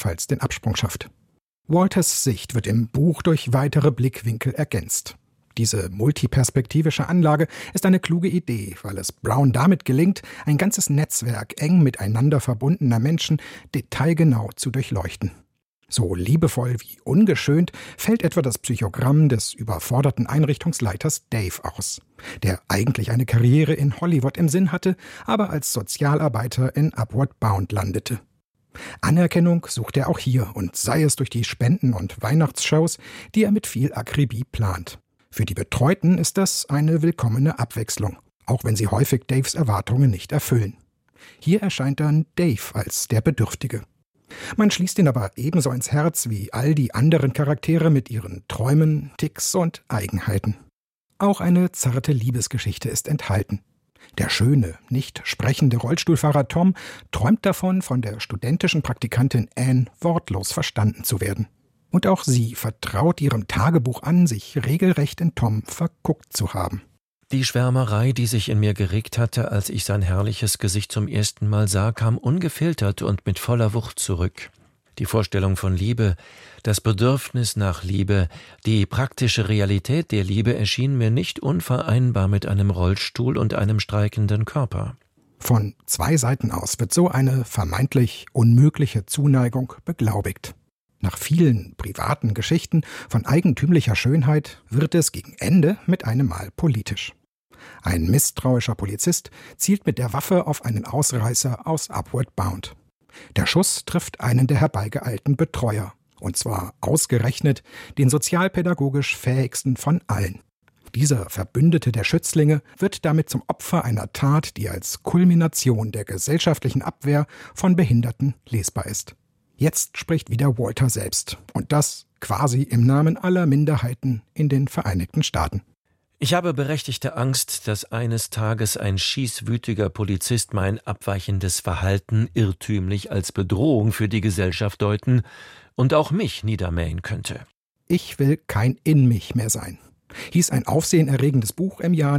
ebenfalls den Absprung schafft. Walters Sicht wird im Buch durch weitere Blickwinkel ergänzt. Diese multiperspektivische Anlage ist eine kluge Idee, weil es Brown damit gelingt, ein ganzes Netzwerk eng miteinander verbundener Menschen detailgenau zu durchleuchten. So liebevoll wie ungeschönt fällt etwa das Psychogramm des überforderten Einrichtungsleiters Dave aus, der eigentlich eine Karriere in Hollywood im Sinn hatte, aber als Sozialarbeiter in Upward Bound landete. Anerkennung sucht er auch hier, und sei es durch die Spenden- und Weihnachtsshows, die er mit viel Akribie plant. Für die Betreuten ist das eine willkommene Abwechslung, auch wenn sie häufig Daves Erwartungen nicht erfüllen. Hier erscheint dann Dave als der Bedürftige. Man schließt ihn aber ebenso ins Herz wie all die anderen Charaktere mit ihren Träumen, Ticks und Eigenheiten. Auch eine zarte Liebesgeschichte ist enthalten. Der schöne, nicht sprechende Rollstuhlfahrer Tom träumt davon, von der studentischen Praktikantin Anne wortlos verstanden zu werden. Und auch sie vertraut ihrem Tagebuch an, sich regelrecht in Tom verguckt zu haben. Die Schwärmerei, die sich in mir geregt hatte, als ich sein herrliches Gesicht zum ersten Mal sah, kam ungefiltert und mit voller Wucht zurück. Die Vorstellung von Liebe, das Bedürfnis nach Liebe, die praktische Realität der Liebe erschien mir nicht unvereinbar mit einem Rollstuhl und einem streikenden Körper. Von zwei Seiten aus wird so eine vermeintlich unmögliche Zuneigung beglaubigt. Nach vielen privaten Geschichten von eigentümlicher Schönheit wird es gegen Ende mit einem Mal politisch. Ein misstrauischer Polizist zielt mit der Waffe auf einen Ausreißer aus Upward Bound. Der Schuss trifft einen der herbeigeeilten Betreuer, und zwar ausgerechnet den sozialpädagogisch fähigsten von allen. Dieser Verbündete der Schützlinge wird damit zum Opfer einer Tat, die als Kulmination der gesellschaftlichen Abwehr von Behinderten lesbar ist. Jetzt spricht wieder Walter selbst, und das quasi im Namen aller Minderheiten in den Vereinigten Staaten. Ich habe berechtigte Angst, dass eines Tages ein schießwütiger Polizist mein abweichendes Verhalten irrtümlich als Bedrohung für die Gesellschaft deuten und auch mich niedermähen könnte. Ich will kein In mich mehr sein, hieß ein aufsehenerregendes Buch im Jahr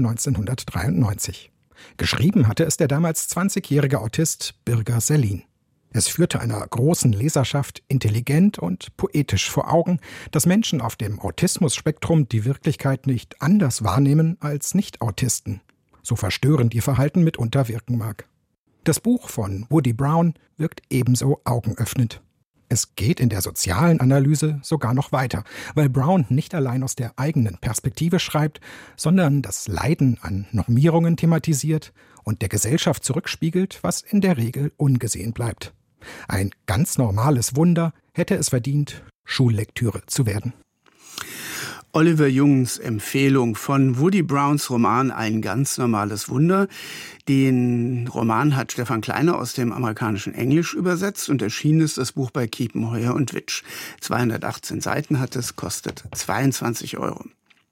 1993. Geschrieben hatte es der damals 20-jährige Autist Birger Sellin. Es führte einer großen Leserschaft intelligent und poetisch vor Augen, dass Menschen auf dem Autismus-Spektrum die Wirklichkeit nicht anders wahrnehmen als Nicht-Autisten, so verstörend ihr Verhalten mitunter wirken mag. Das Buch von Woody Brown wirkt ebenso augenöffnend. Es geht in der sozialen Analyse sogar noch weiter, weil Brown nicht allein aus der eigenen Perspektive schreibt, sondern das Leiden an Normierungen thematisiert und der Gesellschaft zurückspiegelt, was in der Regel ungesehen bleibt. Ein ganz normales Wunder hätte es verdient, Schullektüre zu werden. Oliver Jungens Empfehlung von Woody Browns Roman Ein ganz normales Wunder. Den Roman hat Stefan Kleiner aus dem amerikanischen Englisch übersetzt und erschienen ist das Buch bei Kiepenheuer und Witsch. 218 Seiten hat es, kostet 22 €.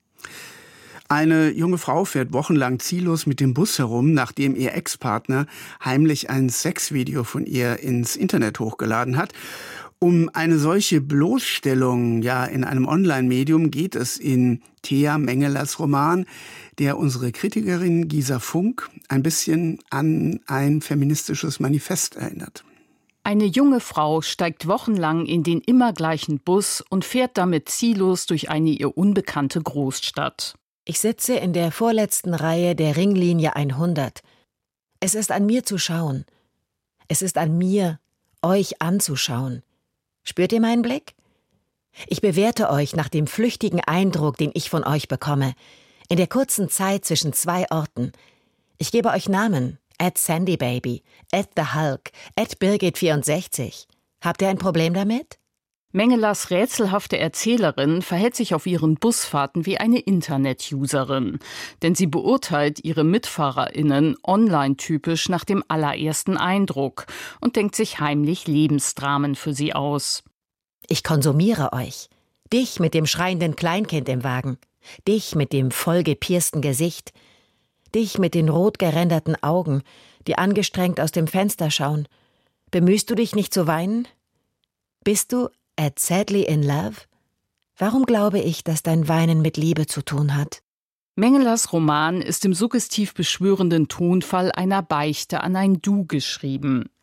Eine junge Frau fährt wochenlang ziellos mit dem Bus herum, nachdem ihr Ex-Partner heimlich ein Sexvideo von ihr ins Internet hochgeladen hat. Um eine solche Bloßstellung in einem Online-Medium geht es in Thea Mengelers Roman, der unsere Kritikerin Gisa Funk ein bisschen an ein feministisches Manifest erinnert. Eine junge Frau steigt wochenlang in den immer gleichen Bus und fährt damit ziellos durch eine ihr unbekannte Großstadt. Ich sitze in der vorletzten Reihe der Ringlinie 100. Es ist an mir zu schauen. Es ist an mir, euch anzuschauen. Spürt ihr meinen Blick? Ich bewerte euch nach dem flüchtigen Eindruck, den ich von euch bekomme, in der kurzen Zeit zwischen zwei Orten. Ich gebe euch Namen, @SandyBaby, @TheHulk, @Birgit64. Habt ihr ein Problem damit? Mengelers rätselhafte Erzählerin verhält sich auf ihren Busfahrten wie eine Internet-Userin. Denn sie beurteilt ihre MitfahrerInnen online-typisch nach dem allerersten Eindruck und denkt sich heimlich Lebensdramen für sie aus. Ich konsumiere euch. Dich mit dem schreienden Kleinkind im Wagen. Dich mit dem vollgepiersten Gesicht. Dich mit den rot geränderten Augen, die angestrengt aus dem Fenster schauen. Bemühst du dich nicht zu weinen? Bist du sadly in love? Warum glaube ich, dass dein Weinen mit Liebe zu tun hat? Mengelers Roman ist im suggestiv beschwörenden Tonfall einer Beichte an ein Du geschrieben.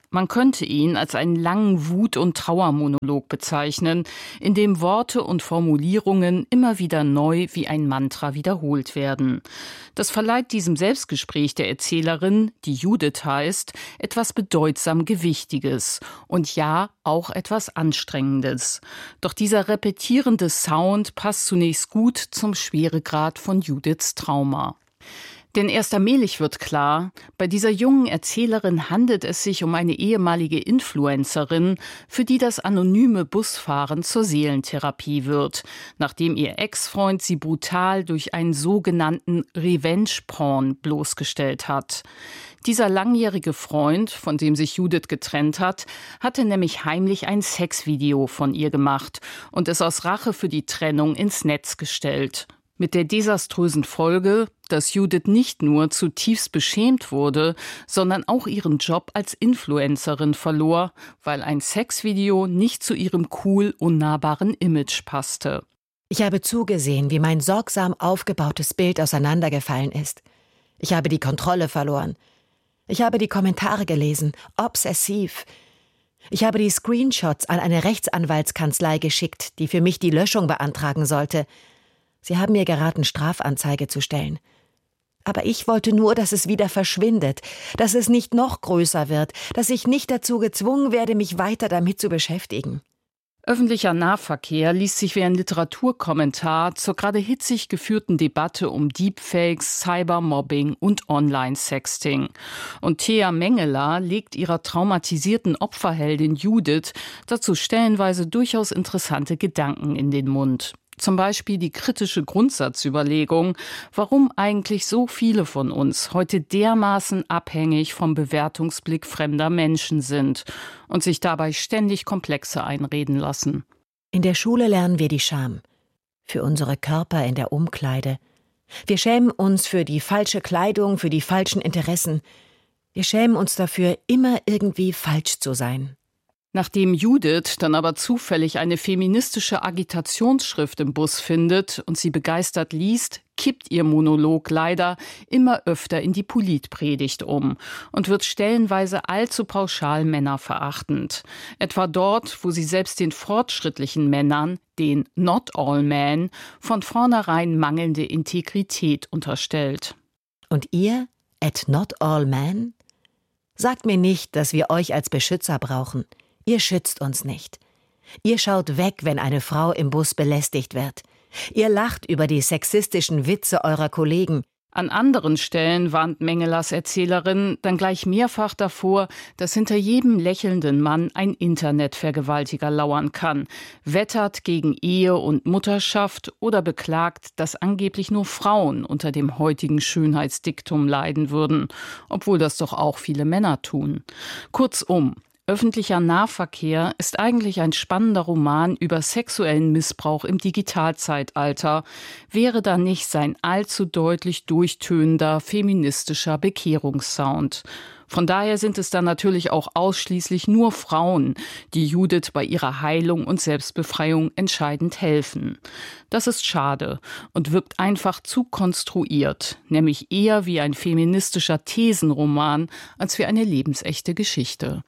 Man könnte ihn als einen langen Wut- und Trauermonolog bezeichnen, in dem Worte und Formulierungen immer wieder neu wie ein Mantra wiederholt werden. Das verleiht diesem Selbstgespräch der Erzählerin, die Judith heißt, etwas bedeutsam Gewichtiges und ja, auch etwas Anstrengendes. Doch dieser repetierende Sound passt zunächst gut zum Schweregrad von Judiths Trauma. Denn erst allmählich wird klar, bei dieser jungen Erzählerin handelt es sich um eine ehemalige Influencerin, für die das anonyme Busfahren zur Seelentherapie wird, nachdem ihr Ex-Freund sie brutal durch einen sogenannten Revenge-Porn bloßgestellt hat. Dieser langjährige Freund, von dem sich Judith getrennt hat, hatte nämlich heimlich ein Sexvideo von ihr gemacht und es aus Rache für die Trennung ins Netz gestellt. Mit der desaströsen Folge, dass Judith nicht nur zutiefst beschämt wurde, sondern auch ihren Job als Influencerin verlor, weil ein Sexvideo nicht zu ihrem cool unnahbaren Image passte. Ich habe zugesehen, wie mein sorgsam aufgebautes Bild auseinandergefallen ist. Ich habe die Kontrolle verloren. Ich habe die Kommentare gelesen, obsessiv. Ich habe die Screenshots an eine Rechtsanwaltskanzlei geschickt, die für mich die Löschung beantragen sollte. Sie haben mir geraten, Strafanzeige zu stellen. Aber ich wollte nur, dass es wieder verschwindet, dass es nicht noch größer wird, dass ich nicht dazu gezwungen werde, mich weiter damit zu beschäftigen. Öffentlicher Nahverkehr liest sich wie ein Literaturkommentar zur gerade hitzig geführten Debatte um Deepfakes, Cybermobbing und Online-Sexting. Und Thea Mengeler legt ihrer traumatisierten Opferheldin Judith dazu stellenweise durchaus interessante Gedanken in den Mund. Zum Beispiel die kritische Grundsatzüberlegung, warum eigentlich so viele von uns heute dermaßen abhängig vom Bewertungsblick fremder Menschen sind und sich dabei ständig Komplexe einreden lassen. In der Schule lernen wir die Scham. Für unsere Körper in der Umkleide. Wir schämen uns für die falsche Kleidung, für die falschen Interessen. Wir schämen uns dafür, immer irgendwie falsch zu sein. Nachdem Judith dann aber zufällig eine feministische Agitationsschrift im Bus findet und sie begeistert liest, kippt ihr Monolog leider immer öfter in die Politpredigt um und wird stellenweise allzu pauschal männerverachtend. Etwa dort, wo sie selbst den fortschrittlichen Männern, den Not All Men, von vornherein mangelnde Integrität unterstellt. Und ihr, at Not All Men? Sagt mir nicht, dass wir euch als Beschützer brauchen. Ihr schützt uns nicht. Ihr schaut weg, wenn eine Frau im Bus belästigt wird. Ihr lacht über die sexistischen Witze eurer Kollegen. An anderen Stellen warnt Mengelers Erzählerin dann gleich mehrfach davor, dass hinter jedem lächelnden Mann ein Internetvergewaltiger lauern kann, wettert gegen Ehe und Mutterschaft oder beklagt, dass angeblich nur Frauen unter dem heutigen Schönheitsdiktum leiden würden, obwohl das doch auch viele Männer tun. Kurzum, Öffentlicher Nahverkehr ist eigentlich ein spannender Roman über sexuellen Missbrauch im Digitalzeitalter, wäre da nicht sein allzu deutlich durchtönender feministischer Bekehrungssound. Von daher sind es dann natürlich auch ausschließlich nur Frauen, die Judith bei ihrer Heilung und Selbstbefreiung entscheidend helfen. Das ist schade und wirkt einfach zu konstruiert, nämlich eher wie ein feministischer Thesenroman als wie eine lebensechte Geschichte.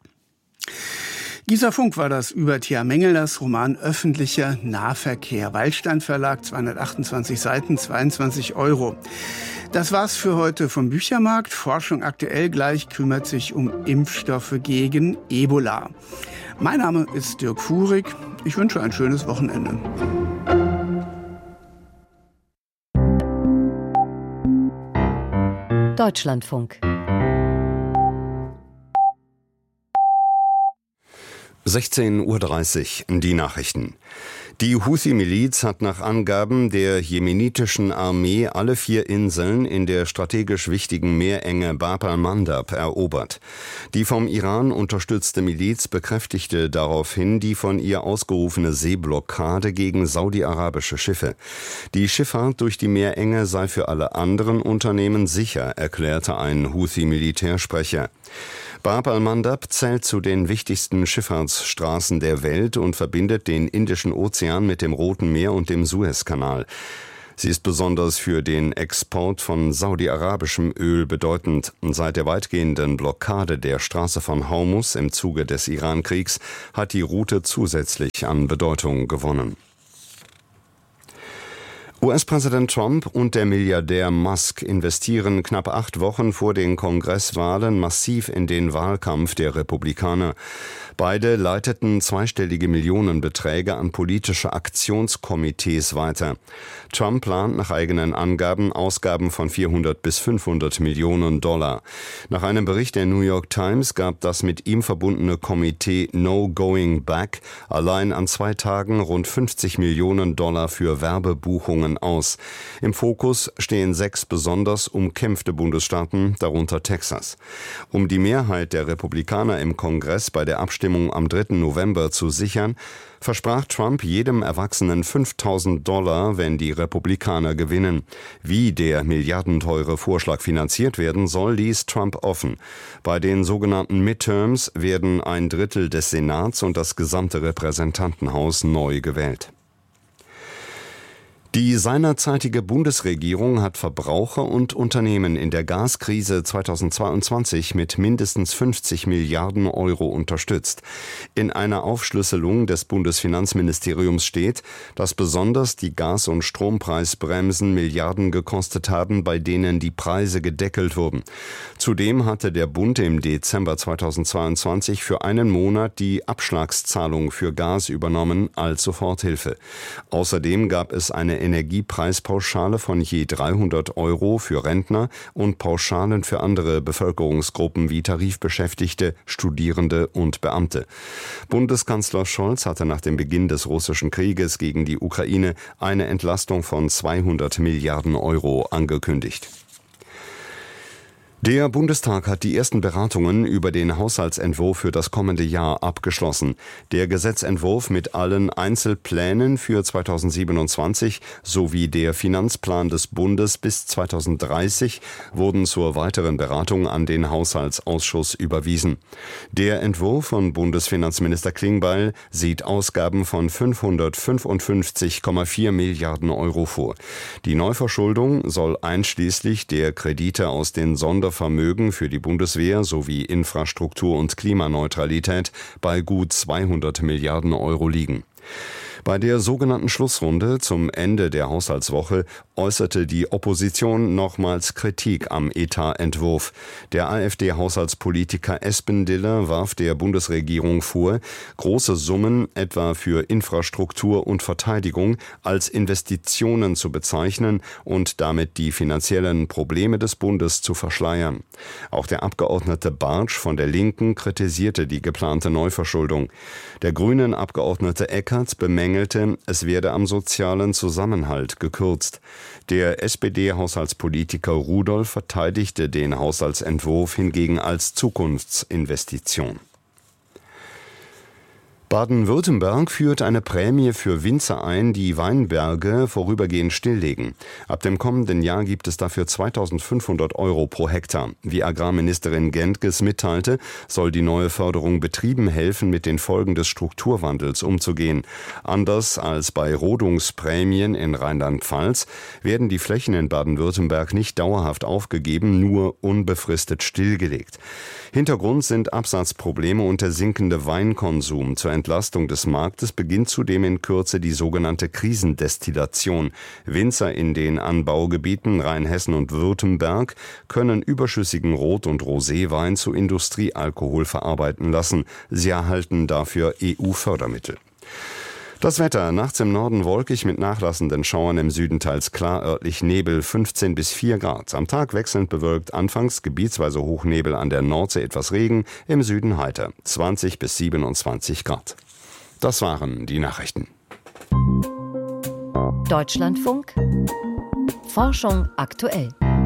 Gisa Funk war das über Thea Mengelers Roman Öffentlicher Nahverkehr. Waldstein Verlag, 228 Seiten, 22 €. Das war's für heute vom Büchermarkt. Forschung aktuell gleich kümmert sich um Impfstoffe gegen Ebola. Mein Name ist Dirk Fuhrig. Ich wünsche ein schönes Wochenende. Deutschlandfunk. 16:30 Uhr, die Nachrichten. Die Houthi-Miliz hat nach Angaben der jemenitischen Armee alle 4 Inseln in der strategisch wichtigen Meerenge Bab al-Mandab erobert. Die vom Iran unterstützte Miliz bekräftigte daraufhin die von ihr ausgerufene Seeblockade gegen saudi-arabische Schiffe. Die Schifffahrt durch die Meerenge sei für alle anderen Unternehmen sicher, erklärte ein Houthi-Militärsprecher. Bab al-Mandab zählt zu den wichtigsten Schifffahrtsstraßen der Welt und verbindet den Indischen Ozean mit dem Roten Meer und dem Suezkanal. Sie ist besonders für den Export von saudi-arabischem Öl bedeutend. Seit der weitgehenden Blockade der Straße von Hormuz im Zuge des Iran-Kriegs hat die Route zusätzlich an Bedeutung gewonnen. US-Präsident Trump und der Milliardär Musk investieren knapp 8 Wochen vor den Kongresswahlen massiv in den Wahlkampf der Republikaner. Beide leiteten zweistellige Millionenbeträge an politische Aktionskomitees weiter. Trump plant nach eigenen Angaben Ausgaben von 400 bis 500 Millionen $. Nach einem Bericht der New York Times gab das mit ihm verbundene Komitee No Going Back allein an 2 Tagen rund 50 Millionen $ für Werbebuchungen aus. Im Fokus stehen 6 besonders umkämpfte Bundesstaaten, darunter Texas. Um die Mehrheit der Republikaner im Kongress bei der Abstimmung am 3. November zu sichern, versprach Trump jedem Erwachsenen $5.000, wenn die Republikaner gewinnen. Wie der milliardenteure Vorschlag finanziert werden soll, ließ Trump offen. Bei den sogenannten Midterms werden 1/3 des Senats und das gesamte Repräsentantenhaus neu gewählt. Die seinerzeitige Bundesregierung hat Verbraucher und Unternehmen in der Gaskrise 2022 mit mindestens 50 Milliarden € unterstützt. In einer Aufschlüsselung des Bundesfinanzministeriums steht, dass besonders die Gas- und Strompreisbremsen Milliarden gekostet haben, bei denen die Preise gedeckelt wurden. Zudem hatte der Bund im Dezember 2022 für einen Monat die Abschlagszahlung für Gas übernommen als Soforthilfe. Außerdem gab es eine Energiepreispauschale von je 300 € für Rentner und Pauschalen für andere Bevölkerungsgruppen wie Tarifbeschäftigte, Studierende und Beamte. Bundeskanzler Scholz hatte nach dem Beginn des russischen Krieges gegen die Ukraine eine Entlastung von 200 Milliarden € angekündigt. Der Bundestag hat die ersten Beratungen über den Haushaltsentwurf für das kommende Jahr abgeschlossen. Der Gesetzentwurf mit allen Einzelplänen für 2027 sowie der Finanzplan des Bundes bis 2030 wurden zur weiteren Beratung an den Haushaltsausschuss überwiesen. Der Entwurf von Bundesfinanzminister Klingbeil sieht Ausgaben von 555,4 Milliarden € vor. Die Neuverschuldung soll einschließlich der Kredite aus den Sondervermögen für die Bundeswehr sowie Infrastruktur und Klimaneutralität bei gut 200 Milliarden € liegen. Bei der sogenannten Schlussrunde zum Ende der Haushaltswoche äußerte die Opposition nochmals Kritik am Etatentwurf. Der AfD-Haushaltspolitiker Espendiller warf der Bundesregierung vor, große Summen etwa für Infrastruktur und Verteidigung als Investitionen zu bezeichnen und damit die finanziellen Probleme des Bundes zu verschleiern. Auch der Abgeordnete Bartsch von der Linken kritisierte die geplante Neuverschuldung. Der grünen Abgeordnete Eckert bemängelte, es werde am sozialen Zusammenhalt gekürzt. Der SPD-Haushaltspolitiker Rudolph verteidigte den Haushaltsentwurf hingegen als Zukunftsinvestition. Baden-Württemberg führt eine Prämie für Winzer ein, die Weinberge vorübergehend stilllegen. Ab dem kommenden Jahr gibt es dafür 2.500 € pro Hektar. Wie Agrarministerin Gentges mitteilte, soll die neue Förderung Betrieben helfen, mit den Folgen des Strukturwandels umzugehen. Anders als bei Rodungsprämien in Rheinland-Pfalz werden die Flächen in Baden-Württemberg nicht dauerhaft aufgegeben, nur unbefristet stillgelegt. Hintergrund sind Absatzprobleme und der sinkende Weinkonsum. Zur Entlastung des Marktes beginnt zudem in Kürze die sogenannte Krisendestillation. Winzer in den Anbaugebieten Rheinhessen und Württemberg können überschüssigen Rot- und Roséwein zu Industriealkohol verarbeiten lassen. Sie erhalten dafür EU-Fördermittel. Das Wetter: nachts im Norden wolkig mit nachlassenden Schauern, im Süden teils klar, örtlich Nebel, 15 bis 4 Grad. Am Tag wechselnd bewölkt, anfangs gebietsweise Hochnebel, an der Nordsee etwas Regen, im Süden heiter, 20 bis 27 Grad. Das waren die Nachrichten. Deutschlandfunk Forschung aktuell.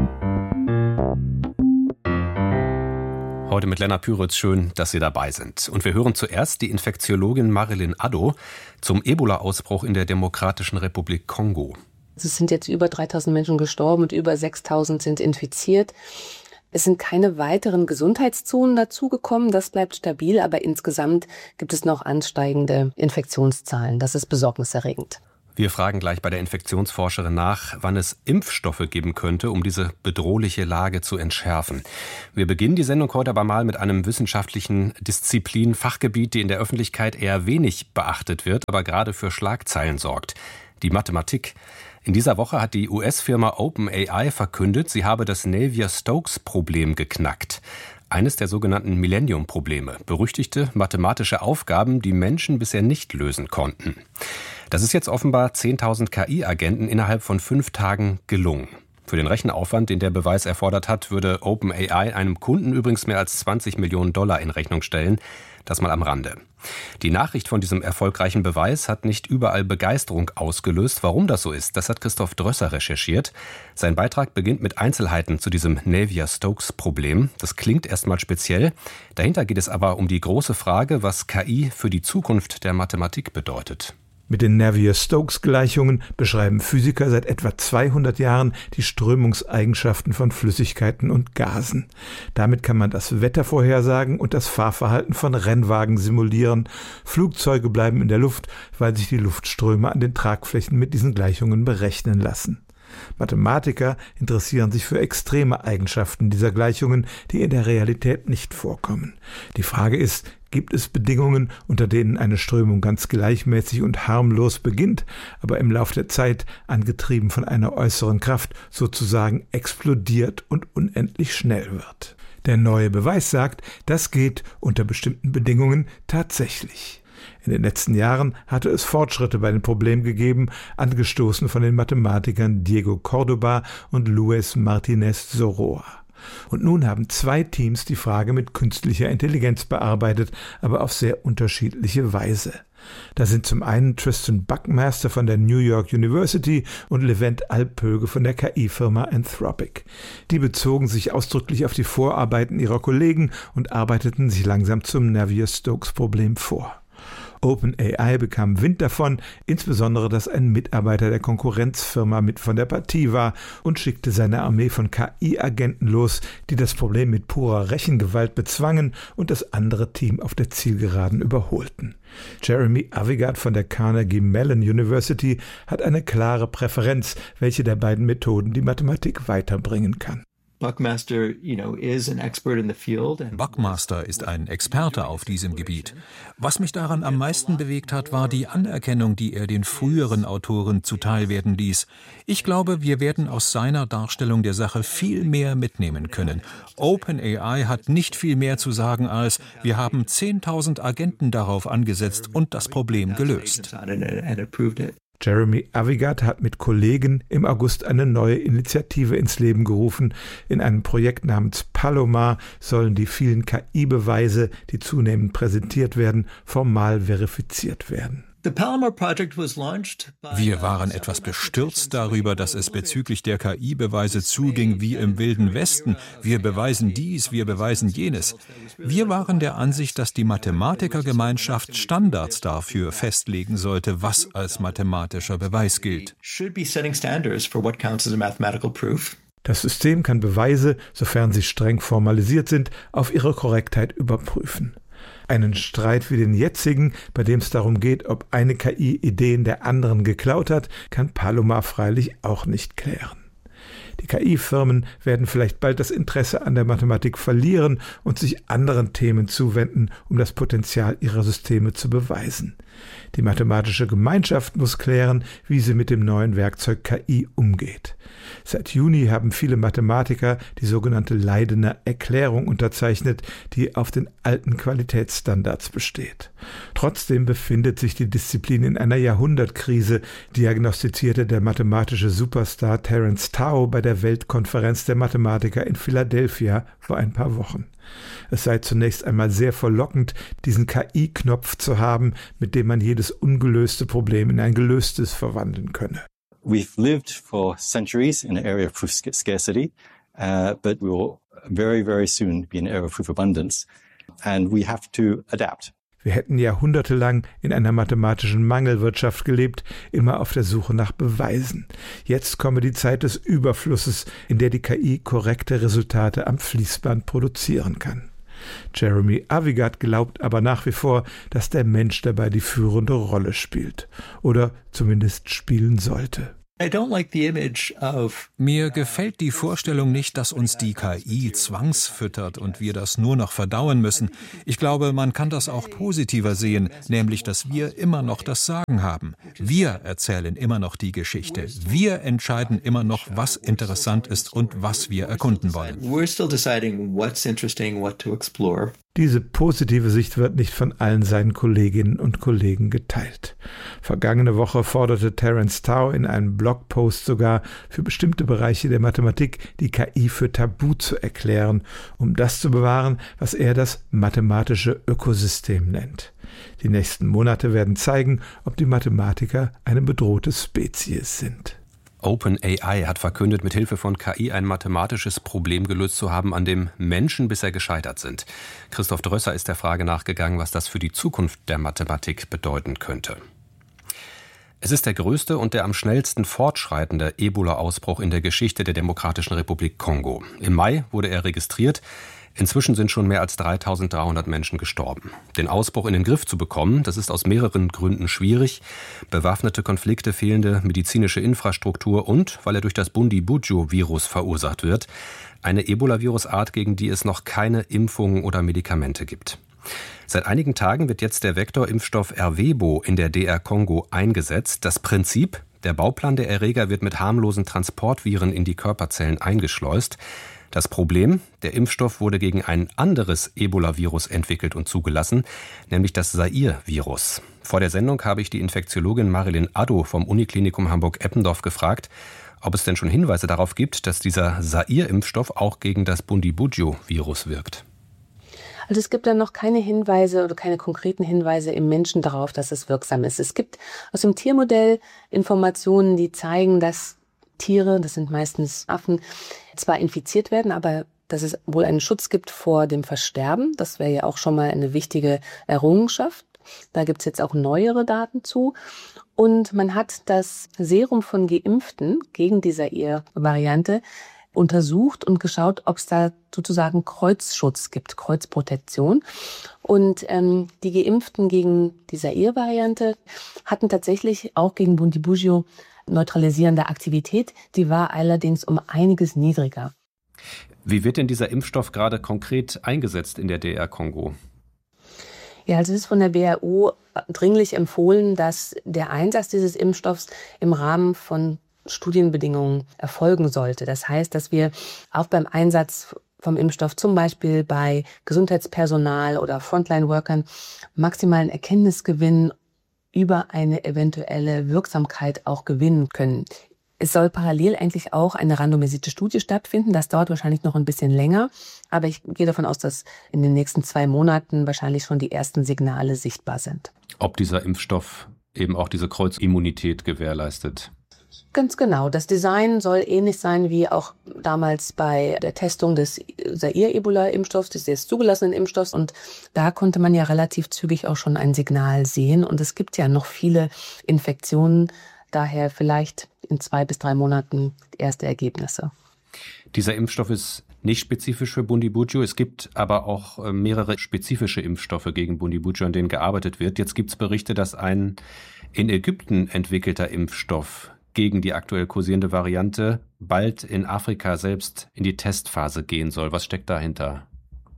Heute mit Lennart Püritz, schön, dass Sie dabei sind. Und wir hören zuerst die Infektiologin Marilyn Addo zum Ebola-Ausbruch in der Demokratischen Republik Kongo. Es sind jetzt über 3.000 Menschen gestorben und über 6.000 sind infiziert. Es sind keine weiteren Gesundheitszonen dazugekommen, das bleibt stabil, aber insgesamt gibt es noch ansteigende Infektionszahlen. Das ist besorgniserregend. Wir fragen gleich bei der Infektionsforscherin nach, wann es Impfstoffe geben könnte, um diese bedrohliche Lage zu entschärfen. Wir beginnen die Sendung heute aber mal mit einem wissenschaftlichen Disziplin, Fachgebiet, die in der Öffentlichkeit eher wenig beachtet wird, aber gerade für Schlagzeilen sorgt. Die Mathematik. In dieser Woche hat die US-Firma OpenAI verkündet, sie habe das Navier-Stokes-Problem geknackt. Eines der sogenannten Millennium-Probleme. Berüchtigte mathematische Aufgaben, die Menschen bisher nicht lösen konnten. Das ist jetzt offenbar 10.000 KI-Agenten innerhalb von 5 Tagen gelungen. Für den Rechenaufwand, den der Beweis erfordert hat, würde OpenAI einem Kunden übrigens mehr als $20 Millionen in Rechnung stellen. Das mal am Rande. Die Nachricht von diesem erfolgreichen Beweis hat nicht überall Begeisterung ausgelöst. Warum das so ist, das hat Christoph Drösser recherchiert. Sein Beitrag beginnt mit Einzelheiten zu diesem Navier-Stokes-Problem. Das klingt erstmal speziell. Dahinter geht es aber um die große Frage, was KI für die Zukunft der Mathematik bedeutet. Mit den Navier-Stokes-Gleichungen beschreiben Physiker seit etwa 200 Jahren die Strömungseigenschaften von Flüssigkeiten und Gasen. Damit kann man das Wetter vorhersagen und das Fahrverhalten von Rennwagen simulieren. Flugzeuge bleiben in der Luft, weil sich die Luftströme an den Tragflächen mit diesen Gleichungen berechnen lassen. Mathematiker interessieren sich für extreme Eigenschaften dieser Gleichungen, die in der Realität nicht vorkommen. Die Frage ist, gibt es Bedingungen, unter denen eine Strömung ganz gleichmäßig und harmlos beginnt, aber im Lauf der Zeit, angetrieben von einer äußeren Kraft, sozusagen explodiert und unendlich schnell wird? Der neue Beweis sagt, das geht unter bestimmten Bedingungen tatsächlich. In den letzten Jahren hatte es Fortschritte bei dem Problem gegeben, angestoßen von den Mathematikern Diego Córdoba und Luis Martínez Soroa. Und nun haben 2 Teams die Frage mit künstlicher Intelligenz bearbeitet, aber auf sehr unterschiedliche Weise. Da sind zum einen Tristan Buckmaster von der New York University und Levent Alpöge von der KI-Firma Anthropic. Die bezogen sich ausdrücklich auf die Vorarbeiten ihrer Kollegen und arbeiteten sich langsam zum Navier-Stokes-Problem vor. OpenAI bekam Wind davon, insbesondere, dass ein Mitarbeiter der Konkurrenzfirma mit von der Partie war und schickte seine Armee von KI-Agenten los, die das Problem mit purer Rechengewalt bezwangen und das andere Team auf der Zielgeraden überholten. Jeremy Avigad von der Carnegie Mellon University hat eine klare Präferenz, welche der beiden Methoden die Mathematik weiterbringen kann. Buckmaster ist ein Experte auf diesem Gebiet. Was mich daran am meisten bewegt hat, war die Anerkennung, die er den früheren Autoren zuteilwerden ließ. Ich glaube, wir werden aus seiner Darstellung der Sache viel mehr mitnehmen können. OpenAI hat nicht viel mehr zu sagen als, wir haben 10.000 Agenten darauf angesetzt und das Problem gelöst. Jeremy Avigad hat mit Kollegen im August eine neue Initiative ins Leben gerufen. In einem Projekt namens Palomar sollen die vielen KI-Beweise, die zunehmend präsentiert werden, formal verifiziert werden. Wir waren etwas bestürzt darüber, dass es bezüglich der KI-Beweise zuging wie im Wilden Westen. Wir beweisen dies, wir beweisen jenes. Wir waren der Ansicht, dass die Mathematikergemeinschaft Standards dafür festlegen sollte, was als mathematischer Beweis gilt. Das System kann Beweise, sofern sie streng formalisiert sind, auf ihre Korrektheit überprüfen. Einen Streit wie den jetzigen, bei dem es darum geht, ob eine KI Ideen der anderen geklaut hat, kann Palomar freilich auch nicht klären. Die KI-Firmen werden vielleicht bald das Interesse an der Mathematik verlieren und sich anderen Themen zuwenden, um das Potenzial ihrer Systeme zu beweisen. Die mathematische Gemeinschaft muss klären, wie sie mit dem neuen Werkzeug KI umgeht. Seit Juni haben viele Mathematiker die sogenannte Leidener Erklärung unterzeichnet, die auf den alten Qualitätsstandards besteht. Trotzdem befindet sich die Disziplin in einer Jahrhundertkrise, diagnostizierte der mathematische Superstar Terence Tao bei der Weltkonferenz der Mathematiker in Philadelphia vor ein paar Wochen. Es sei zunächst einmal sehr verlockend, diesen KI-Knopf zu haben, mit dem man jedes ungelöste Problem in ein gelöstes verwandeln könne. We've lived for centuries in an area of proof scarcity, but we will very, very soon be in an era of proof abundance, and we have to adapt. Wir hätten jahrhundertelang in einer mathematischen Mangelwirtschaft gelebt, immer auf der Suche nach Beweisen. Jetzt komme die Zeit des Überflusses, in der die KI korrekte Resultate am Fließband produzieren kann. Jeremy Avigad glaubt aber nach wie vor, dass der Mensch dabei die führende Rolle spielt. Oder zumindest spielen sollte. Mir gefällt die Vorstellung nicht, dass uns die KI zwangsfüttert und wir das nur noch verdauen müssen. Ich glaube, man kann das auch positiver sehen, nämlich, dass wir immer noch das Sagen haben. Wir erzählen immer noch die Geschichte. Wir entscheiden immer noch, was interessant ist und was wir erkunden wollen. Diese positive Sicht wird nicht von allen seinen Kolleginnen und Kollegen geteilt. Vergangene Woche forderte Terence Tao in einem Blogpost sogar, für bestimmte Bereiche der Mathematik die KI für tabu zu erklären, um das zu bewahren, was er das mathematische Ökosystem nennt. Die nächsten Monate werden zeigen, ob die Mathematiker eine bedrohte Spezies sind. OpenAI hat verkündet, mit Hilfe von KI ein mathematisches Problem gelöst zu haben, an dem Menschen bisher gescheitert sind. Christoph Drösser ist der Frage nachgegangen, was das für die Zukunft der Mathematik bedeuten könnte. Es ist der größte und der am schnellsten fortschreitende Ebola-Ausbruch in der Geschichte der Demokratischen Republik Kongo. Im Mai wurde er registriert. Inzwischen sind schon mehr als 3.300 Menschen gestorben. Den Ausbruch in den Griff zu bekommen, das ist aus mehreren Gründen schwierig. Bewaffnete Konflikte, fehlende medizinische Infrastruktur und, weil er durch das Bundibugyo-Virus verursacht wird, eine Ebola-Virusart, gegen die es noch keine Impfungen oder Medikamente gibt. Seit einigen Tagen wird jetzt der Vektorimpfstoff Ervebo in der DR Kongo eingesetzt. Das Prinzip: Der Bauplan der Erreger wird mit harmlosen Transportviren in die Körperzellen eingeschleust. Das Problem: Der Impfstoff wurde gegen ein anderes Ebola-Virus entwickelt und zugelassen, nämlich das Zaire-Virus. Vor der Sendung habe ich die Infektiologin Marilyn Addo vom Uniklinikum Hamburg-Eppendorf gefragt, ob es denn schon Hinweise darauf gibt, dass dieser Zaire-Impfstoff auch gegen das Bundibugyo-Virus wirkt. Also es gibt da noch keine Hinweise oder keine konkreten Hinweise im Menschen darauf, dass es wirksam ist. Es gibt aus dem Tiermodell Informationen, die zeigen, dass Tiere, das sind meistens Affen, zwar infiziert werden, aber dass es wohl einen Schutz gibt vor dem Versterben. Das wäre ja auch schon mal eine wichtige Errungenschaft. Da gibt es jetzt auch neuere Daten zu. Und man hat das Serum von Geimpften gegen die Zaire-Variante untersucht und geschaut, ob es da sozusagen Kreuzschutz gibt, Kreuzprotektion. Und die Geimpften gegen die Zaire-Variante hatten tatsächlich auch gegen Bundibugyo neutralisierende Aktivität. Die war allerdings um einiges niedriger. Wie wird denn dieser Impfstoff gerade konkret eingesetzt in der DR Kongo? Ja, also es ist von der WHO dringlich empfohlen, dass der Einsatz dieses Impfstoffs im Rahmen von Studienbedingungen erfolgen sollte. Das heißt, dass wir auch beim Einsatz vom Impfstoff zum Beispiel bei Gesundheitspersonal oder Frontline-Workern maximalen Erkenntnisgewinn über eine eventuelle Wirksamkeit auch gewinnen können. Es soll parallel eigentlich auch eine randomisierte Studie stattfinden. Das dauert wahrscheinlich noch ein bisschen länger. Aber ich gehe davon aus, dass in den nächsten 2 Monaten wahrscheinlich schon die ersten Signale sichtbar sind. Ob dieser Impfstoff eben auch diese Kreuzimmunität gewährleistet? Ganz genau. Das Design soll ähnlich sein wie auch damals bei der Testung des Zaire-Ebola-Impfstoffs, des jetzt zugelassenen Impfstoffs. Und da konnte man ja relativ zügig auch schon ein Signal sehen. Und es gibt ja noch viele Infektionen. Daher vielleicht in 2 bis 3 Monaten erste Ergebnisse. Dieser Impfstoff ist nicht spezifisch für Bundibugyo. Es gibt aber auch mehrere spezifische Impfstoffe gegen Bundibugyo, an denen gearbeitet wird. Jetzt gibt es Berichte, dass ein in Ägypten entwickelter Impfstoff gegen die aktuell kursierende Variante bald in Afrika selbst in die Testphase gehen soll. Was steckt dahinter?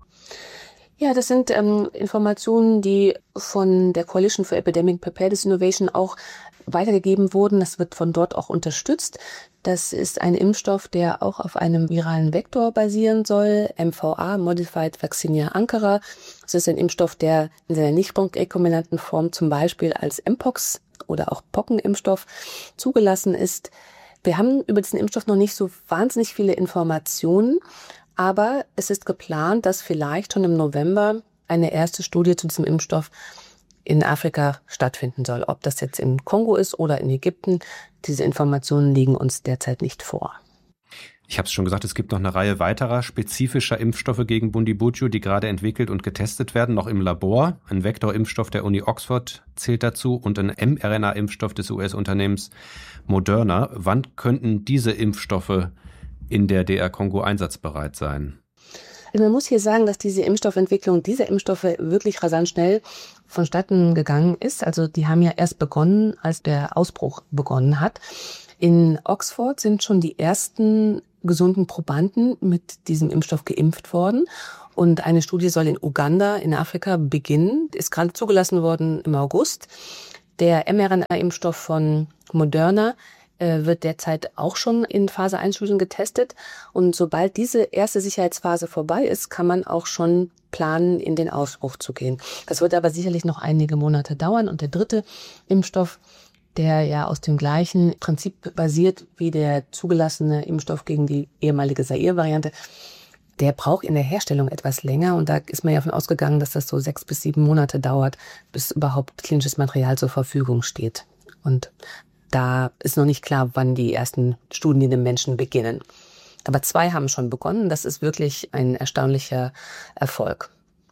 Ja, das sind Informationen, die von der Coalition for Epidemic Preparedness Innovation auch weitergegeben wurden. Das wird von dort auch unterstützt. Das ist ein Impfstoff, der auch auf einem viralen Vektor basieren soll, MVA, Modified Vaccinia Ankara. Das ist ein Impfstoff, der in seiner nicht rekombinanten Form zum Beispiel als Mpox oder auch Pockenimpfstoff zugelassen ist. Wir haben über diesen Impfstoff noch nicht so wahnsinnig viele Informationen, aber es ist geplant, dass vielleicht schon im November eine erste Studie zu diesem Impfstoff in Afrika stattfinden soll. Ob das jetzt im Kongo ist oder in Ägypten, diese Informationen liegen uns derzeit nicht vor. Ich habe es schon gesagt, es gibt noch eine Reihe weiterer spezifischer Impfstoffe gegen Bundibugyo, die gerade entwickelt und getestet werden, noch im Labor. Ein Vektorimpfstoff der Uni Oxford zählt dazu und ein mRNA-Impfstoff des US-Unternehmens Moderna. Wann könnten diese Impfstoffe in der DR Kongo einsatzbereit sein? Also man muss hier sagen, dass diese Impfstoffentwicklung dieser Impfstoffe wirklich rasant schnell vonstatten gegangen ist. Also die haben ja erst begonnen, als der Ausbruch begonnen hat. In Oxford sind schon die ersten gesunden Probanden mit diesem Impfstoff geimpft worden. Und eine Studie soll in Uganda in Afrika beginnen, ist gerade zugelassen worden im August. Der mRNA-Impfstoff von Moderna wird derzeit auch schon in Phase 1-Studien getestet. Und sobald diese erste Sicherheitsphase vorbei ist, kann man auch schon planen, in den Ausbruch zu gehen. Das wird aber sicherlich noch einige Monate dauern. Und der dritte Impfstoff, der ja aus dem gleichen Prinzip basiert wie der zugelassene Impfstoff gegen die ehemalige Zaire-Variante, der braucht in der Herstellung etwas länger. Und da ist man ja davon ausgegangen, dass das so 6 bis 7 Monate dauert, bis überhaupt klinisches Material zur Verfügung steht. Und da ist noch nicht klar, wann die ersten Studien in den Menschen beginnen. Aber 2 haben schon begonnen. Das ist wirklich ein erstaunlicher Erfolg.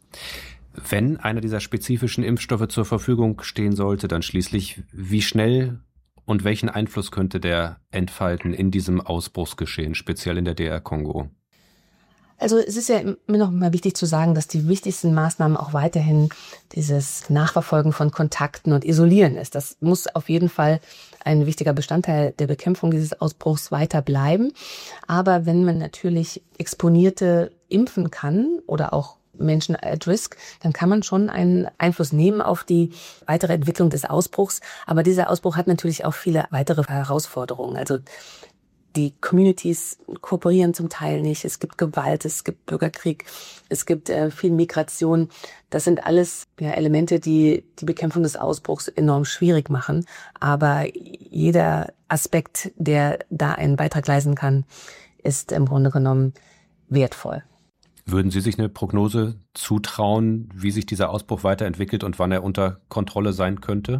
Wenn einer dieser spezifischen Impfstoffe zur Verfügung stehen sollte, dann schließlich, wie schnell und welchen Einfluss könnte der entfalten in diesem Ausbruchsgeschehen, speziell in der DR Kongo? Also es ist ja immer noch mal wichtig zu sagen, dass die wichtigsten Maßnahmen auch weiterhin dieses Nachverfolgen von Kontakten und Isolieren ist. Das muss auf jeden Fall ein wichtiger Bestandteil der Bekämpfung dieses Ausbruchs weiter bleiben. Aber wenn man natürlich Exponierte impfen kann oder auch Menschen at risk, dann kann man schon einen Einfluss nehmen auf die weitere Entwicklung des Ausbruchs. Aber dieser Ausbruch hat natürlich auch viele weitere Herausforderungen. Also die Communities kooperieren zum Teil nicht. Es gibt Gewalt, es gibt Bürgerkrieg, es gibt viel Migration. Das sind alles Elemente, die die Bekämpfung des Ausbruchs enorm schwierig machen. Aber jeder Aspekt, der da einen Beitrag leisten kann, ist im Grunde genommen wertvoll. Würden Sie sich eine Prognose zutrauen, wie sich dieser Ausbruch weiterentwickelt und wann er unter Kontrolle sein könnte?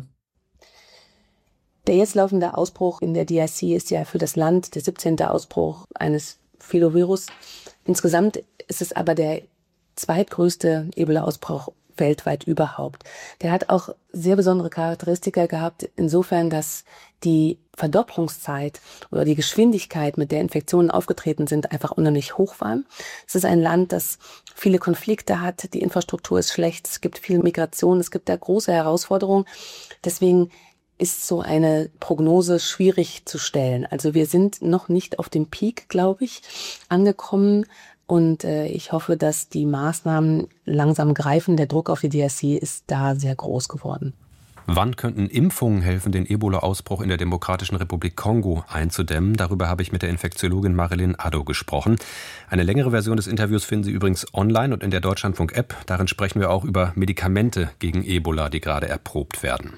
Der jetzt laufende Ausbruch in der DRC ist ja für das Land der 17. Ausbruch eines Filovirus. Insgesamt ist es aber der zweitgrößte Ebola-Ausbruch weltweit überhaupt. Der hat auch sehr besondere Charakteristika gehabt, insofern, dass die Verdopplungszeit oder die Geschwindigkeit, mit der Infektionen aufgetreten sind, einfach unheimlich hoch war. Es ist ein Land, das viele Konflikte hat, die Infrastruktur ist schlecht, es gibt viel Migration, es gibt da große Herausforderungen. Deswegen ist so eine Prognose schwierig zu stellen. Also wir sind noch nicht auf dem Peak, glaube ich, angekommen. Und ich hoffe, dass die Maßnahmen langsam greifen. Der Druck auf die DRC ist da sehr groß geworden. Wann könnten Impfungen helfen, den Ebola-Ausbruch in der Demokratischen Republik Kongo einzudämmen? Darüber habe ich mit der Infektiologin Marilyn Addo gesprochen. Eine längere Version des Interviews finden Sie übrigens online und in der Deutschlandfunk-App. Darin sprechen wir auch über Medikamente gegen Ebola, die gerade erprobt werden.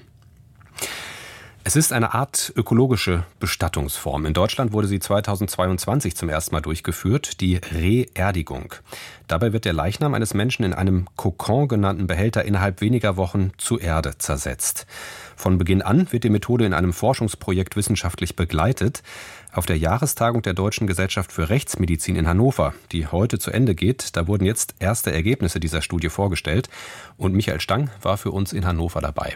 Es ist eine Art ökologische Bestattungsform. In Deutschland wurde sie 2022 zum ersten Mal durchgeführt, die Reerdigung. Dabei wird der Leichnam eines Menschen in einem Kokon genannten Behälter innerhalb weniger Wochen zu Erde zersetzt. Von Beginn an wird die Methode in einem Forschungsprojekt wissenschaftlich begleitet. Auf der Jahrestagung der Deutschen Gesellschaft für Rechtsmedizin in Hannover, die heute zu Ende geht, da wurden jetzt erste Ergebnisse dieser Studie vorgestellt. Und Michael Stang war für uns in Hannover dabei.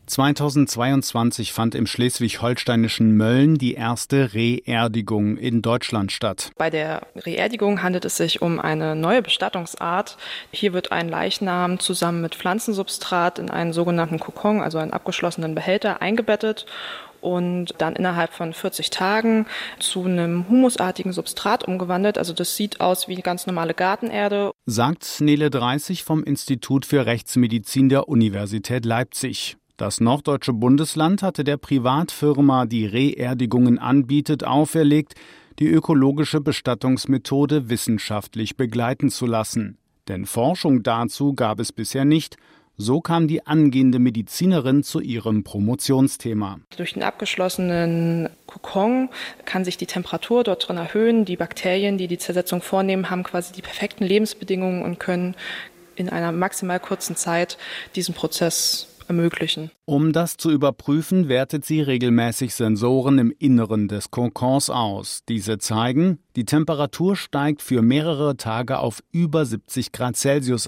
2022 fand im schleswig-holsteinischen Mölln die erste Reerdigung in Deutschland statt. Bei der Reerdigung handelt es sich um eine neue Bestattungsart. Hier wird ein Leichnam zusammen mit Pflanzensubstrat in einen sogenannten Kokon, also einen abgeschlossenen Behälter, eingebettet und dann innerhalb von 40 Tagen zu einem humusartigen Substrat umgewandelt. Also das sieht aus wie ganz normale Gartenerde. Sagt Nele Dreißig vom Institut für Rechtsmedizin der Universität Leipzig. Das norddeutsche Bundesland hatte der Privatfirma, die Reerdigungen anbietet, auferlegt, die ökologische Bestattungsmethode wissenschaftlich begleiten zu lassen. Denn Forschung dazu gab es bisher nicht. So kam die angehende Medizinerin zu ihrem Promotionsthema. Durch den abgeschlossenen Kokon kann sich die Temperatur dort drin erhöhen. Die Bakterien, die die Zersetzung vornehmen, haben quasi die perfekten Lebensbedingungen und können in einer maximal kurzen Zeit diesen Prozess ermöglichen. Um das zu überprüfen, wertet sie regelmäßig Sensoren im Inneren des Kokons aus. Diese zeigen, die Temperatur steigt für mehrere Tage auf über 70 Grad Celsius an.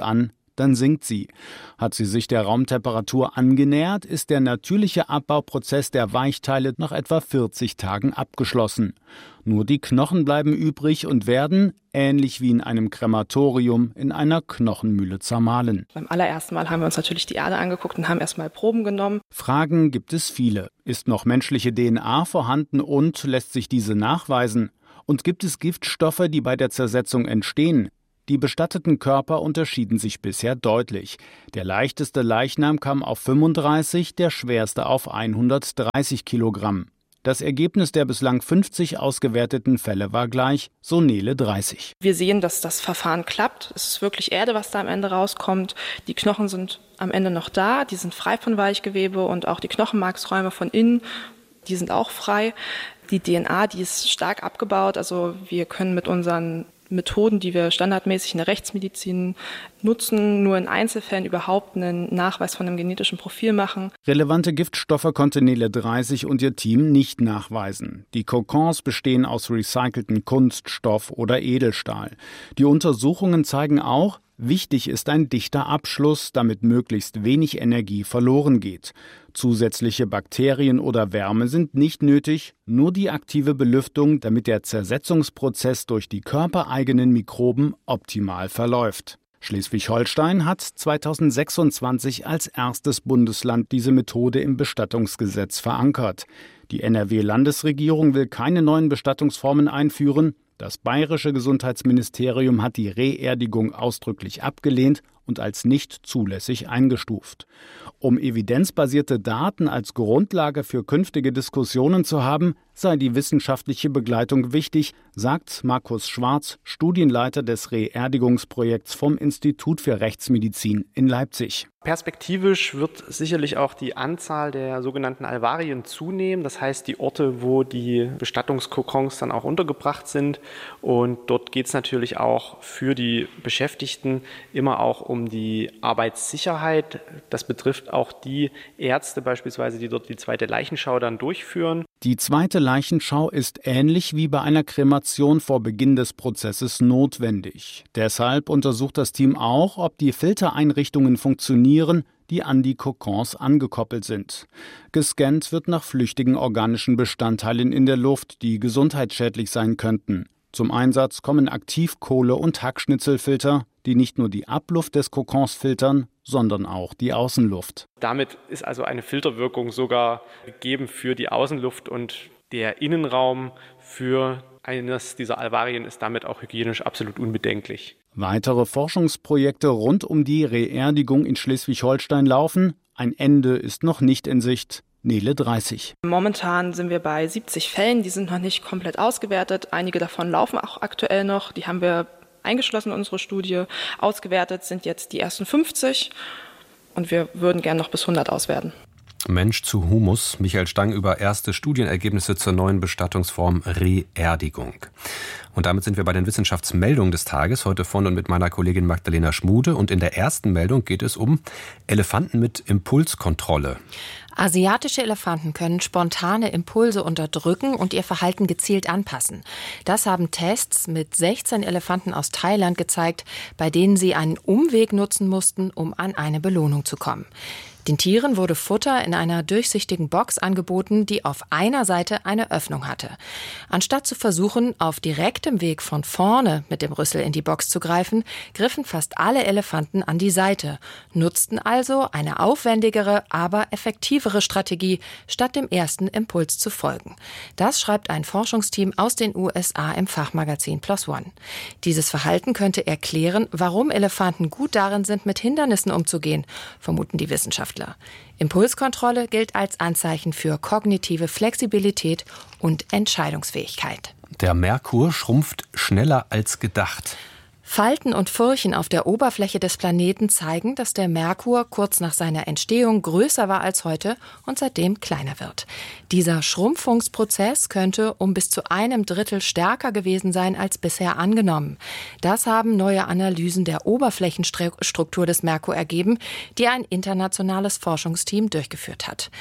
dann sinkt sie. Hat sie sich der Raumtemperatur angenähert, ist der natürliche Abbauprozess der Weichteile nach etwa 40 Tagen abgeschlossen. Nur die Knochen bleiben übrig und werden, ähnlich wie in einem Krematorium, in einer Knochenmühle zermahlen. Beim allerersten Mal haben wir uns natürlich die Erde angeguckt und haben erstmal Proben genommen. Fragen gibt es viele. Ist noch menschliche DNA vorhanden und lässt sich diese nachweisen? Und gibt es Giftstoffe, die bei der Zersetzung entstehen? Die bestatteten Körper unterschieden sich bisher deutlich. Der leichteste Leichnam kam auf 35, der schwerste auf 130 Kilogramm. Das Ergebnis der bislang 50 ausgewerteten Fälle war gleich, so Nele 30. Wir sehen, dass das Verfahren klappt. Es ist wirklich Erde, was da am Ende rauskommt. Die Knochen sind am Ende noch da, die sind frei von Weichgewebe und auch die Knochenmarksräume von innen, die sind auch frei. Die DNA, die ist stark abgebaut, also wir können mit unseren Methoden, die wir standardmäßig in der Rechtsmedizin nutzen, nur in Einzelfällen überhaupt einen Nachweis von einem genetischen Profil machen. Relevante Giftstoffe konnte Nele 30 und ihr Team nicht nachweisen. Die Kokons bestehen aus recycelten Kunststoff oder Edelstahl. Die Untersuchungen zeigen auch, wichtig ist ein dichter Abschluss, damit möglichst wenig Energie verloren geht. Zusätzliche Bakterien oder Wärme sind nicht nötig, nur die aktive Belüftung, damit der Zersetzungsprozess durch die körpereigenen Mikroben optimal verläuft. Schleswig-Holstein hat 2026 als erstes Bundesland diese Methode im Bestattungsgesetz verankert. Die NRW-Landesregierung will keine neuen Bestattungsformen einführen. Das bayerische Gesundheitsministerium hat die Reerdigung ausdrücklich abgelehnt und als nicht zulässig eingestuft. Um evidenzbasierte Daten als Grundlage für künftige Diskussionen zu haben, sei die wissenschaftliche Begleitung wichtig, sagt Markus Schwarz, Studienleiter des Reerdigungsprojekts vom Institut für Rechtsmedizin in Leipzig. Perspektivisch wird sicherlich auch die Anzahl der sogenannten Alvarien zunehmen. Das heißt, die Orte, wo die Bestattungskokons dann auch untergebracht sind. Und dort geht es natürlich auch für die Beschäftigten immer auch um die Arbeitssicherheit. Das betrifft auch die Ärzte beispielsweise, die dort die zweite Leichenschau dann durchführen. Die zweite Leichenschau ist ähnlich wie bei einer Kremation vor Beginn des Prozesses notwendig. Deshalb untersucht das Team auch, ob die Filtereinrichtungen funktionieren, die an die Kokons angekoppelt sind. Gescannt wird nach flüchtigen organischen Bestandteilen in der Luft, die gesundheitsschädlich sein könnten. Zum Einsatz kommen Aktivkohle- und Hackschnitzelfilter, die nicht nur die Abluft des Kokons filtern, sondern auch die Außenluft. Damit ist also eine Filterwirkung sogar gegeben für die Außenluft und der Innenraum für eines dieser Alvarien ist damit auch hygienisch absolut unbedenklich. Weitere Forschungsprojekte rund um die Reerdigung in Schleswig-Holstein laufen. Ein Ende ist noch nicht in Sicht. Nele 30. Momentan sind wir bei 70 Fällen, die sind noch nicht komplett ausgewertet. Einige davon laufen auch aktuell noch. Die haben wir eingeschlossen in unsere Studie. Ausgewertet sind jetzt die ersten 50 und wir würden gern noch bis 100 auswerten. Mensch zu Humus. Michael Stang über erste Studienergebnisse zur neuen Bestattungsform Reerdigung. Und damit sind wir bei den Wissenschaftsmeldungen des Tages, heute von und mit meiner Kollegin Magdalena Schmude. Und in der ersten Meldung geht es um Elefanten mit Impulskontrolle. Asiatische Elefanten können spontane Impulse unterdrücken und ihr Verhalten gezielt anpassen. Das haben Tests mit 16 Elefanten aus Thailand gezeigt, bei denen sie einen Umweg nutzen mussten, um an eine Belohnung zu kommen. Den Tieren wurde Futter in einer durchsichtigen Box angeboten, die auf einer Seite eine Öffnung hatte. Anstatt zu versuchen, auf direktem Weg von vorne mit dem Rüssel in die Box zu greifen, griffen fast alle Elefanten an die Seite, nutzten also eine aufwendigere, aber effektivere Strategie, statt dem ersten Impuls zu folgen. Das schreibt ein Forschungsteam aus den USA im Fachmagazin PLOS ONE. Dieses Verhalten könnte erklären, warum Elefanten gut darin sind, mit Hindernissen umzugehen, vermuten die Wissenschaftler. Impulskontrolle gilt als Anzeichen für kognitive Flexibilität und Entscheidungsfähigkeit. Der Merkur schrumpft schneller als gedacht. Falten und Furchen auf der Oberfläche des Planeten zeigen, dass der Merkur kurz nach seiner Entstehung größer war als heute und seitdem kleiner wird. Dieser Schrumpfungsprozess könnte um bis zu 1/3 stärker gewesen sein als bisher angenommen. Das haben neue Analysen der Oberflächenstruktur des Merkur ergeben, die ein internationales Forschungsteam durchgeführt hat.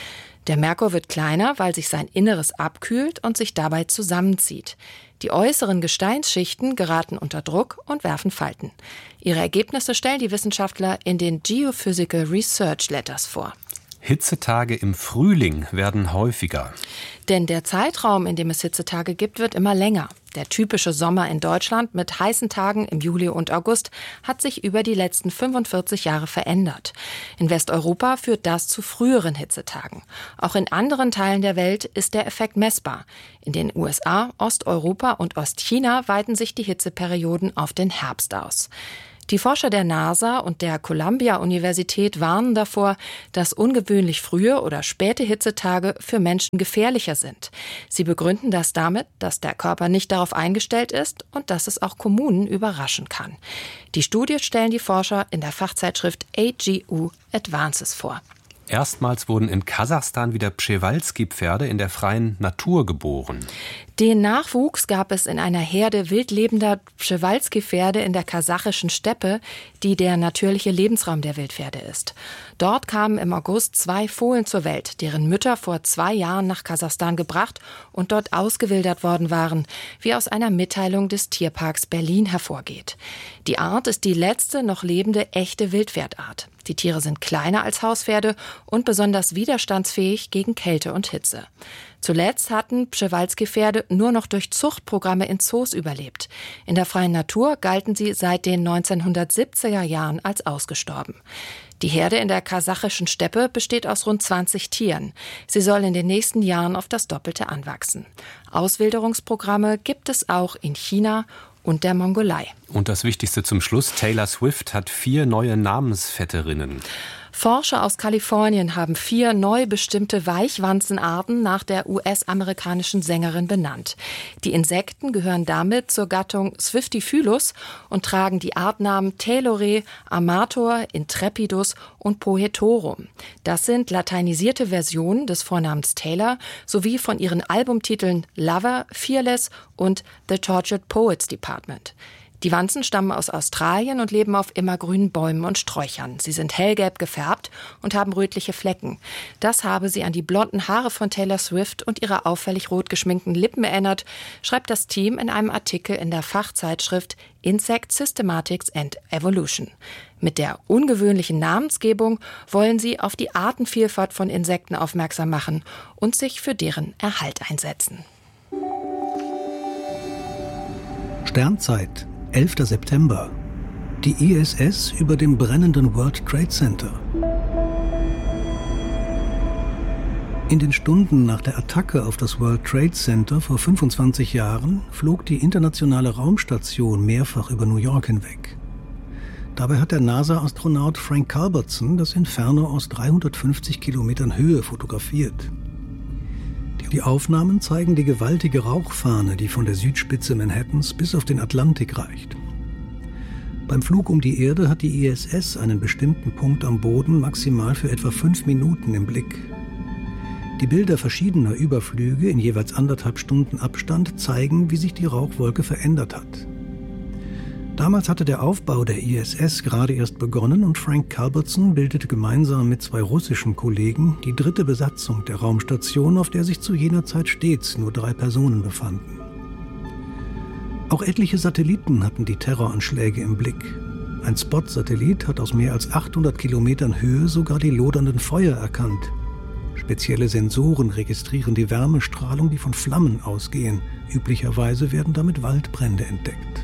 Der Merkur wird kleiner, weil sich sein Inneres abkühlt und sich dabei zusammenzieht. Die äußeren Gesteinsschichten geraten unter Druck und werfen Falten. Ihre Ergebnisse stellen die Wissenschaftler in den Geophysical Research Letters vor. Hitzetage im Frühling werden häufiger. Denn der Zeitraum, in dem es Hitzetage gibt, wird immer länger. Der typische Sommer in Deutschland mit heißen Tagen im Juli und August hat sich über die letzten 45 Jahre verändert. In Westeuropa führt das zu früheren Hitzetagen. Auch in anderen Teilen der Welt ist der Effekt messbar. In den USA, Osteuropa und Ostchina weiten sich die Hitzeperioden auf den Herbst aus. Die Forscher der NASA und der Columbia-Universität warnen davor, dass ungewöhnlich frühe oder späte Hitzetage für Menschen gefährlicher sind. Sie begründen das damit, dass der Körper nicht darauf eingestellt ist und dass es auch Kommunen überraschen kann. Die Studie stellen die Forscher in der Fachzeitschrift AGU Advances vor. Erstmals wurden in Kasachstan wieder Przewalski-Pferde in der freien Natur geboren. Den Nachwuchs gab es in einer Herde wildlebender Przewalski-Pferde in der kasachischen Steppe, die der natürliche Lebensraum der Wildpferde ist. Dort kamen im August 2 Fohlen zur Welt, deren Mütter vor 2 Jahren nach Kasachstan gebracht und dort ausgewildert worden waren, wie aus einer Mitteilung des Tierparks Berlin hervorgeht. Die Art ist die letzte noch lebende echte Wildpferdart. Die Tiere sind kleiner als Hauspferde und besonders widerstandsfähig gegen Kälte und Hitze. Zuletzt hatten Przewalski-Pferde nur noch durch Zuchtprogramme in Zoos überlebt. In der freien Natur galten sie seit den 1970er Jahren als ausgestorben. Die Herde in der kasachischen Steppe besteht aus rund 20 Tieren. Sie soll in den nächsten Jahren auf das Doppelte anwachsen. Auswilderungsprogramme gibt es auch in China und der Mongolei. Und das Wichtigste zum Schluss, Taylor Swift hat 4 neue Namensvetterinnen. Forscher aus Kalifornien haben 4 neu bestimmte Weichwanzenarten nach der US-amerikanischen Sängerin benannt. Die Insekten gehören damit zur Gattung Swiftifylus und tragen die Artnamen Taylore, Amator, Intrepidus und Poetorum. Das sind lateinisierte Versionen des Vornamens Taylor sowie von ihren Albumtiteln Lover, Fearless und The Tortured Poets Department. Die Wanzen stammen aus Australien und leben auf immergrünen Bäumen und Sträuchern. Sie sind hellgelb gefärbt und haben rötliche Flecken. Das habe sie an die blonden Haare von Taylor Swift und ihre auffällig rot geschminkten Lippen erinnert, schreibt das Team in einem Artikel in der Fachzeitschrift Insect Systematics and Evolution. Mit der ungewöhnlichen Namensgebung wollen sie auf die Artenvielfalt von Insekten aufmerksam machen und sich für deren Erhalt einsetzen. Sternzeit, 11. September. Die ISS über dem brennenden World Trade Center. In den Stunden nach der Attacke auf das World Trade Center vor 25 Jahren flog die internationale Raumstation mehrfach über New York hinweg. Dabei hat der NASA-Astronaut Frank Culbertson das Inferno aus 350 Kilometern Höhe fotografiert. Die Aufnahmen zeigen die gewaltige Rauchfahne, die von der Südspitze Manhattans bis auf den Atlantik reicht. Beim Flug um die Erde hat die ISS einen bestimmten Punkt am Boden maximal für etwa 5 Minuten im Blick. Die Bilder verschiedener Überflüge in jeweils 1,5 Stunden Abstand zeigen, wie sich die Rauchwolke verändert hat. Damals hatte der Aufbau der ISS gerade erst begonnen und Frank Culbertson bildete gemeinsam mit 2 russischen Kollegen die 3. Besatzung der Raumstation, auf der sich zu jener Zeit stets nur 3 Personen befanden. Auch etliche Satelliten hatten die Terroranschläge im Blick. Ein Spot-Satellit hat aus mehr als 800 Kilometern Höhe sogar die lodernden Feuer erkannt. Spezielle Sensoren registrieren die Wärmestrahlung, die von Flammen ausgehen. Üblicherweise werden damit Waldbrände entdeckt.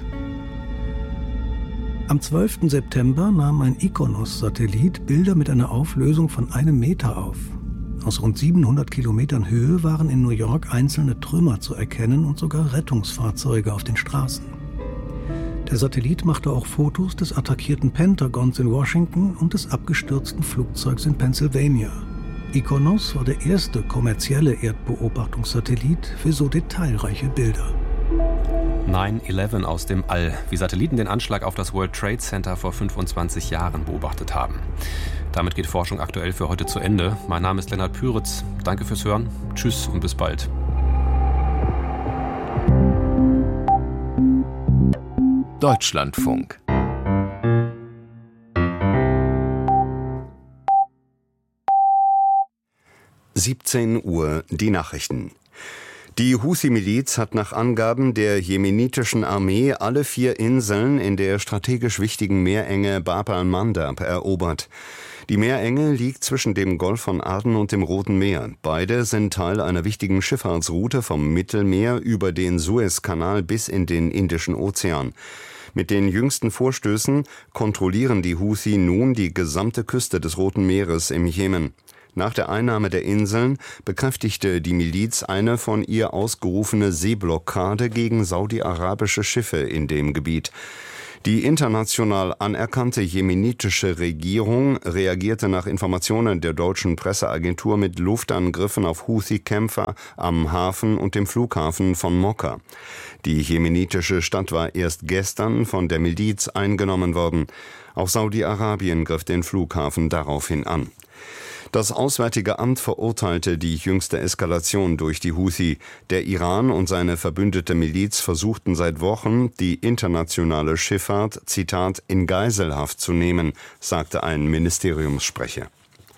Am 12. September nahm ein IKONOS-Satellit Bilder mit einer Auflösung von 1 Meter auf. Aus rund 700 Kilometern Höhe waren in New York einzelne Trümmer zu erkennen und sogar Rettungsfahrzeuge auf den Straßen. Der Satellit machte auch Fotos des attackierten Pentagons in Washington und des abgestürzten Flugzeugs in Pennsylvania. IKONOS war der erste kommerzielle Erdbeobachtungssatellit für so detailreiche Bilder. 9/11 aus dem All, wie Satelliten den Anschlag auf das World Trade Center vor 25 Jahren beobachtet haben. Damit geht Forschung aktuell für heute zu Ende. Mein Name ist Lennart Püritz. Danke fürs Hören. Tschüss und bis bald. Deutschlandfunk. 17 Uhr die Nachrichten. Die Houthi-Miliz hat nach Angaben der jemenitischen Armee alle 4 Inseln in der strategisch wichtigen Meerenge Bab al-Mandab erobert. Die Meerenge liegt zwischen dem Golf von Aden und dem Roten Meer. Beide sind Teil einer wichtigen Schifffahrtsroute vom Mittelmeer über den Suezkanal bis in den Indischen Ozean. Mit den jüngsten Vorstößen kontrollieren die Houthi nun die gesamte Küste des Roten Meeres im Jemen. Nach der Einnahme der Inseln bekräftigte die Miliz eine von ihr ausgerufene Seeblockade gegen saudi-arabische Schiffe in dem Gebiet. Die international anerkannte jemenitische Regierung reagierte nach Informationen der deutschen Presseagentur mit Luftangriffen auf Houthi-Kämpfer am Hafen und dem Flughafen von Mokka. Die jemenitische Stadt war erst gestern von der Miliz eingenommen worden. Auch Saudi-Arabien griff den Flughafen daraufhin an. Das Auswärtige Amt verurteilte die jüngste Eskalation durch die Houthi. Der Iran und seine verbündete Miliz versuchten seit Wochen, die internationale Schifffahrt, Zitat, in Geiselhaft zu nehmen, sagte ein Ministeriumssprecher.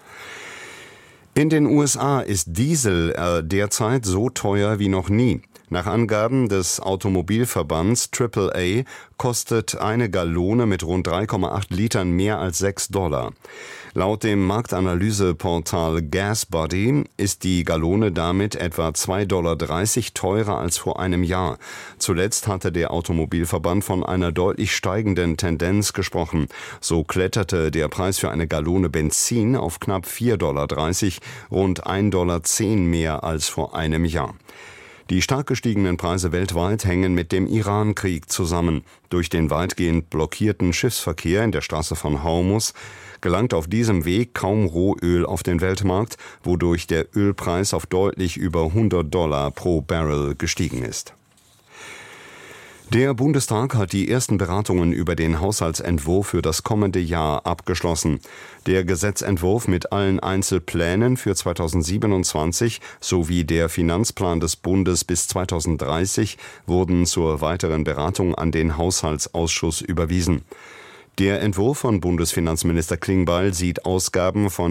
In den USA ist Diesel derzeit so teuer wie noch nie. Nach Angaben des Automobilverbands AAA kostet eine Gallone mit rund 3,8 Litern mehr als $6. Laut dem Marktanalyseportal GasBuddy ist die Gallone damit etwa $2,30 teurer als vor einem Jahr. Zuletzt hatte der Automobilverband von einer deutlich steigenden Tendenz gesprochen. So kletterte der Preis für eine Gallone Benzin auf knapp $4,30, rund $1,10 mehr als vor einem Jahr. Die stark gestiegenen Preise weltweit hängen mit dem Iran-Krieg zusammen. Durch den weitgehend blockierten Schiffsverkehr in der Straße von Hormuz gelangt auf diesem Weg kaum Rohöl auf den Weltmarkt, wodurch der Ölpreis auf deutlich über $100 pro Barrel gestiegen ist. Der Bundestag hat die ersten Beratungen über den Haushaltsentwurf für das kommende Jahr abgeschlossen. Der Gesetzentwurf mit allen Einzelplänen für 2027 sowie der Finanzplan des Bundes bis 2030 wurden zur weiteren Beratung an den Haushaltsausschuss überwiesen. Der Entwurf von Bundesfinanzminister Klingbeil sieht Ausgaben von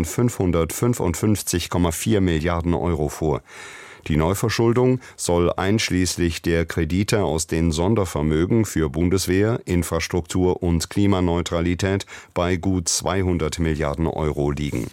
555,4 Milliarden Euro vor. Die Neuverschuldung soll einschließlich der Kredite aus den Sondervermögen für Bundeswehr, Infrastruktur und Klimaneutralität bei gut 200 Milliarden Euro liegen.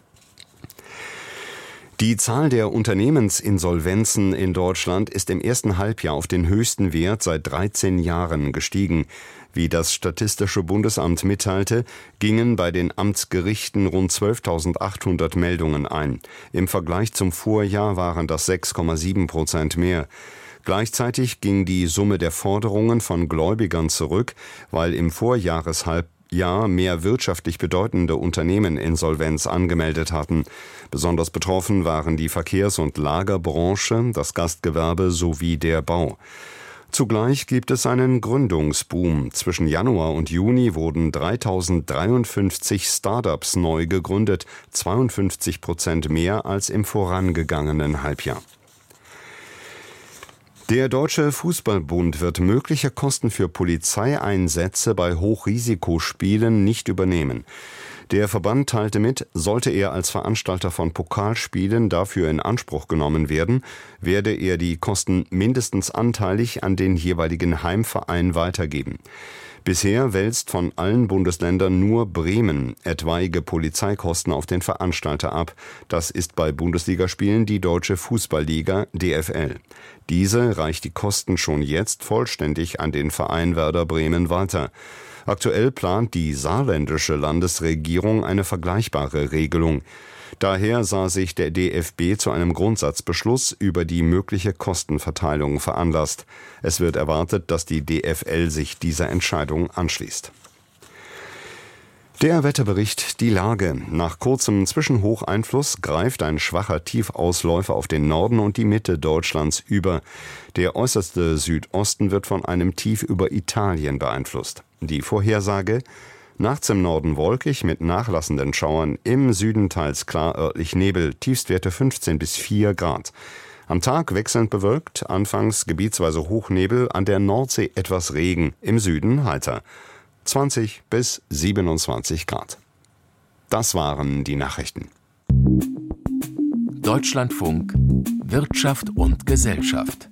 Die Zahl der Unternehmensinsolvenzen in Deutschland ist im ersten Halbjahr auf den höchsten Wert seit 13 Jahren gestiegen. Wie das Statistische Bundesamt mitteilte, gingen bei den Amtsgerichten rund 12.800 Meldungen ein. Im Vergleich zum Vorjahr waren das 6,7% mehr. Gleichzeitig ging die Summe der Forderungen von Gläubigern zurück, weil im Vorjahreshalbjahr mehr wirtschaftlich bedeutende Unternehmen Insolvenz angemeldet hatten. Besonders betroffen waren die Verkehrs- und Lagerbranche, das Gastgewerbe sowie der Bau. Zugleich gibt es einen Gründungsboom. Zwischen Januar und Juni wurden 3.053 Start-ups neu gegründet, 52% mehr als im vorangegangenen Halbjahr. Der Deutsche Fußballbund wird mögliche Kosten für Polizeieinsätze bei Hochrisikospielen nicht übernehmen. Der Verband teilte mit, sollte er als Veranstalter von Pokalspielen dafür in Anspruch genommen werden, werde er die Kosten mindestens anteilig an den jeweiligen Heimverein weitergeben. Bisher wälzt von allen Bundesländern nur Bremen etwaige Polizeikosten auf den Veranstalter ab. Das ist bei Bundesligaspielen die Deutsche Fußballliga DFL. Diese reicht die Kosten schon jetzt vollständig an den Verein Werder Bremen weiter. Aktuell plant die saarländische Landesregierung eine vergleichbare Regelung. Daher sah sich der DFB zu einem Grundsatzbeschluss über die mögliche Kostenverteilung veranlasst. Es wird erwartet, dass die DFL sich dieser Entscheidung anschließt. Der Wetterbericht, die Lage. Nach kurzem Zwischenhocheinfluss greift ein schwacher Tiefausläufer auf den Norden und die Mitte Deutschlands über. Der äußerste Südosten wird von einem Tief über Italien beeinflusst. Die Vorhersage: nachts im Norden wolkig mit nachlassenden Schauern, im Süden teils klar örtlich Nebel, Tiefstwerte 15 bis 4 Grad. Am Tag wechselnd bewölkt, anfangs gebietsweise Hochnebel, an der Nordsee etwas Regen, im Süden heiter. 20 bis 27 Grad. Das waren die Nachrichten. Deutschlandfunk Wirtschaft und Gesellschaft.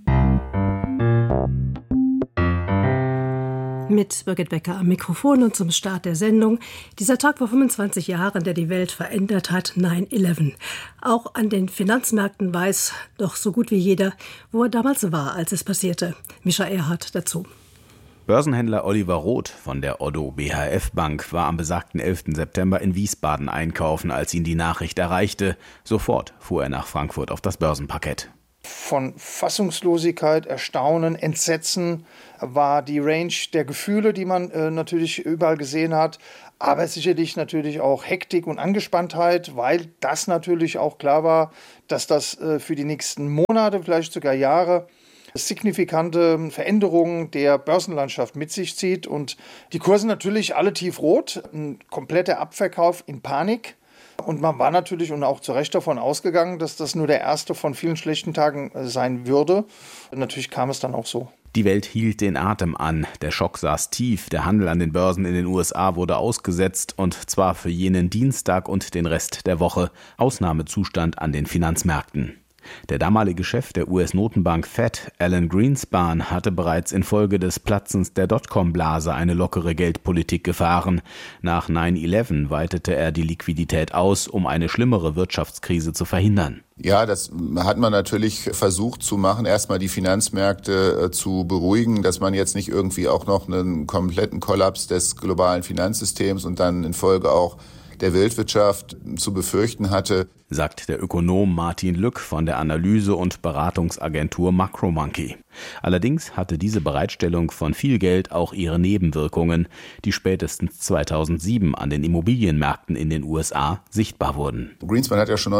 Mit Birgit Becker am Mikrofon und zum Start der Sendung. Dieser Tag vor 25 Jahren, der die Welt verändert hat, 9/11. Auch an den Finanzmärkten weiß doch so gut wie jeder, wo er damals war, als es passierte. Mischa Erhardt dazu. Börsenhändler Oliver Roth von der Oddo BHF Bank war am besagten 11. September in Wiesbaden einkaufen, als ihn die Nachricht erreichte. Sofort fuhr er nach Frankfurt auf das Börsenparkett. Von Fassungslosigkeit, Erstaunen, Entsetzen war die Range der Gefühle, die man natürlich überall gesehen hat, aber sicherlich natürlich auch Hektik und Angespanntheit, weil das natürlich auch klar war, dass das für die nächsten Monate, vielleicht sogar Jahre, signifikante Veränderungen der Börsenlandschaft mit sich zieht und die Kurse natürlich alle tiefrot, ein kompletter Abverkauf in Panik. Und man war natürlich und auch zu Recht davon ausgegangen, dass das nur der erste von vielen schlechten Tagen sein würde. Und natürlich kam es dann auch so. Die Welt hielt den Atem an. Der Schock saß tief. Der Handel an den Börsen in den USA wurde ausgesetzt und zwar für jenen Dienstag und den Rest der Woche. Ausnahmezustand an den Finanzmärkten. Der damalige Chef der US-Notenbank Fed, Alan Greenspan, hatte bereits infolge des Platzens der Dotcom-Blase eine lockere Geldpolitik gefahren. Nach 9/11 weitete er die Liquidität aus, um eine schlimmere Wirtschaftskrise zu verhindern. Ja, das hat man natürlich versucht zu machen, erstmal die Finanzmärkte zu beruhigen, dass man jetzt nicht irgendwie auch noch einen kompletten Kollaps des globalen Finanzsystems und dann in Folge auch der Weltwirtschaft zu befürchten hatte, sagt der Ökonom Martin Lück von der Analyse- und Beratungsagentur Macromonkey. Allerdings hatte diese Bereitstellung von viel Geld auch ihre Nebenwirkungen, die spätestens 2007 an den Immobilienmärkten in den USA sichtbar wurden. Greenspan hat ja schon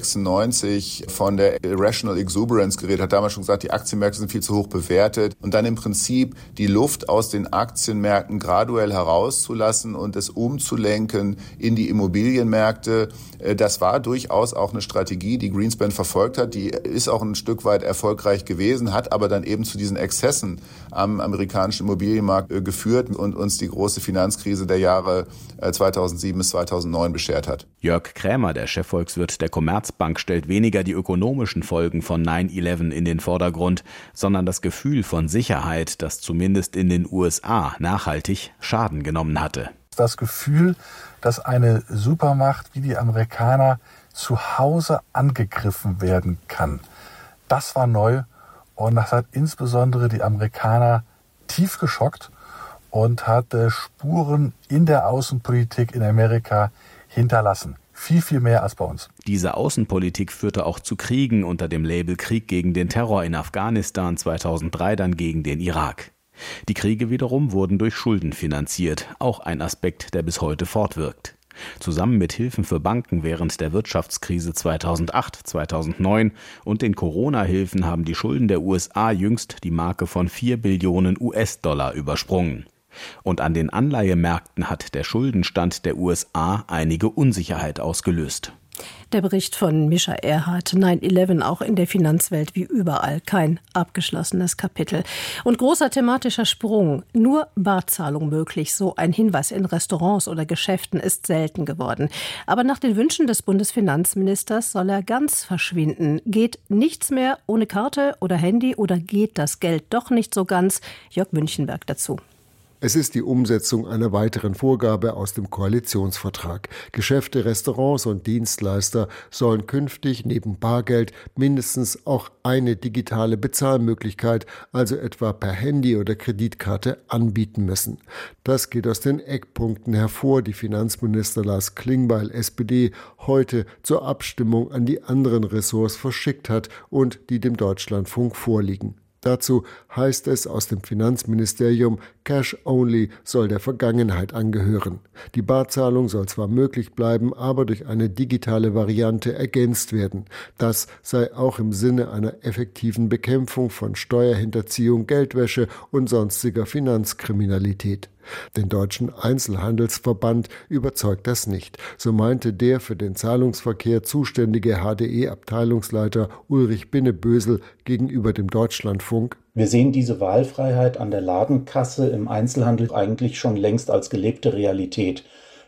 1996 von der Irrational Exuberance geredet, hat damals schon gesagt, die Aktienmärkte sind viel zu hoch bewertet und dann im Prinzip die Luft aus den Aktienmärkten graduell herauszulassen und es umzulenken in die Immobilienmärkte. Das war durchaus auch eine Strategie, die Greenspan verfolgt hat. Die ist auch ein Stück weit erfolgreich gewesen, hat aber dann eben zu diesen Exzessen am amerikanischen Immobilienmarkt geführt und uns die große Finanzkrise der Jahre 2007 bis 2009 beschert hat. Jörg Krämer, der Chefvolkswirt der Commerzbank, stellt weniger die ökonomischen Folgen von 9/11 in den Vordergrund, sondern das Gefühl von Sicherheit, das zumindest in den USA nachhaltig Schaden genommen hatte. Das Gefühl, dass eine Supermacht wie die Amerikaner zu Hause angegriffen werden kann. Das war neu und das hat insbesondere die Amerikaner tief geschockt und hat Spuren in der Außenpolitik in Amerika hinterlassen. Viel, viel mehr als bei uns. Diese Außenpolitik führte auch zu Kriegen unter dem Label Krieg gegen den Terror in Afghanistan, 2003 dann gegen den Irak. Die Kriege wiederum wurden durch Schulden finanziert, auch ein Aspekt, der bis heute fortwirkt. Zusammen mit Hilfen für Banken während der Wirtschaftskrise 2008, 2009 und den Corona-Hilfen haben die Schulden der USA jüngst die Marke von 4 Billionen US-Dollar übersprungen. Und an den Anleihemärkten hat der Schuldenstand der USA einige Unsicherheit ausgelöst. Der Bericht von Mischa Erhardt, 9/11 auch in der Finanzwelt wie überall kein abgeschlossenes Kapitel. Und großer thematischer Sprung, nur Barzahlung möglich, so ein Hinweis in Restaurants oder Geschäften ist selten geworden. Aber nach den Wünschen des Bundesfinanzministers soll er ganz verschwinden. Geht nichts mehr ohne Karte oder Handy oder geht das Geld doch nicht so ganz? Jörg Münchenberg dazu. Es ist die Umsetzung einer weiteren Vorgabe aus dem Koalitionsvertrag. Geschäfte, Restaurants und Dienstleister sollen künftig neben Bargeld mindestens auch eine digitale Bezahlmöglichkeit, also etwa per Handy oder Kreditkarte, anbieten müssen. Das geht aus den Eckpunkten hervor, die Finanzminister Lars Klingbeil, SPD, heute zur Abstimmung an die anderen Ressorts verschickt hat und die dem Deutschlandfunk vorliegen. Dazu heißt es aus dem Finanzministerium, Cash Only soll der Vergangenheit angehören. Die Barzahlung soll zwar möglich bleiben, aber durch eine digitale Variante ergänzt werden. Das sei auch im Sinne einer effektiven Bekämpfung von Steuerhinterziehung, Geldwäsche und sonstiger Finanzkriminalität. Den Deutschen Einzelhandelsverband überzeugt das nicht. So meinte der für den Zahlungsverkehr zuständige HDE-Abteilungsleiter Ulrich Binnebösel gegenüber dem Deutschlandfunk: Wir sehen diese Wahlfreiheit an der Ladenkasse im Einzelhandel eigentlich schon längst als gelebte Realität.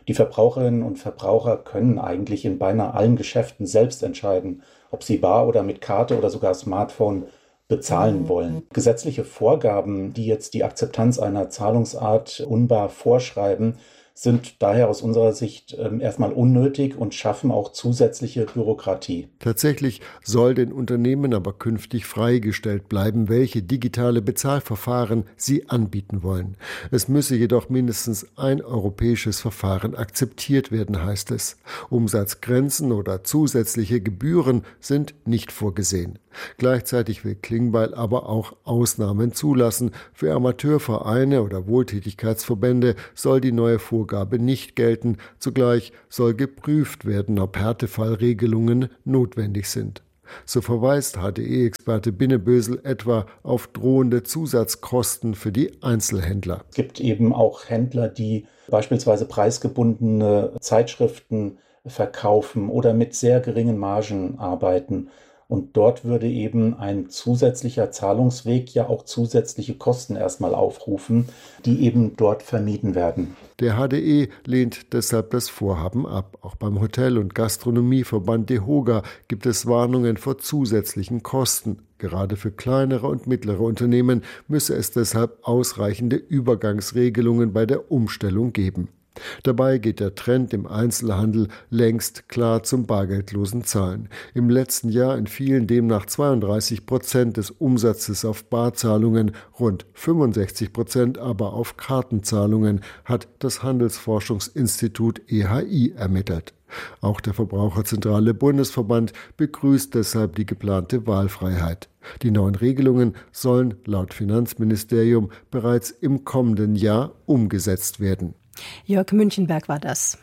Die Verbraucherinnen und Verbraucher können eigentlich in beinahe allen Geschäften selbst entscheiden, ob sie bar oder mit Karte oder sogar Smartphone bezahlen wollen. Gesetzliche Vorgaben, die jetzt die Akzeptanz einer Zahlungsart unbar vorschreiben, sind daher aus unserer Sicht erstmal unnötig und schaffen auch zusätzliche Bürokratie. Tatsächlich soll den Unternehmen aber künftig freigestellt bleiben, welche digitale Bezahlverfahren sie anbieten wollen. Es müsse jedoch mindestens ein europäisches Verfahren akzeptiert werden, heißt es. Umsatzgrenzen oder zusätzliche Gebühren sind nicht vorgesehen. Gleichzeitig will Klingbeil aber auch Ausnahmen zulassen. Für Amateurvereine oder Wohltätigkeitsverbände soll die neue Vorgabe nicht gelten. Zugleich soll geprüft werden, ob Härtefallregelungen notwendig sind. So verweist HDE-Experte Binnebösel etwa auf drohende Zusatzkosten für die Einzelhändler. Es gibt eben auch Händler, die beispielsweise preisgebundene Zeitschriften verkaufen oder mit sehr geringen Margen arbeiten. Und dort würde eben ein zusätzlicher Zahlungsweg ja auch zusätzliche Kosten erstmal aufrufen, die eben dort vermieden werden. Der HDE lehnt deshalb das Vorhaben ab. Auch beim Hotel- und Gastronomieverband DEHOGA gibt es Warnungen vor zusätzlichen Kosten. Gerade für kleinere und mittlere Unternehmen müsse es deshalb ausreichende Übergangsregelungen bei der Umstellung geben. Dabei geht der Trend im Einzelhandel längst klar zum bargeldlosen Zahlen. Im letzten Jahr entfielen demnach 32% des Umsatzes auf Barzahlungen, rund 65% aber auf Kartenzahlungen, hat das Handelsforschungsinstitut EHI ermittelt. Auch der Verbraucherzentrale Bundesverband begrüßt deshalb die geplante Wahlfreiheit. Die neuen Regelungen sollen laut Finanzministerium bereits im kommenden Jahr umgesetzt werden. Jörg Münchenberg war das.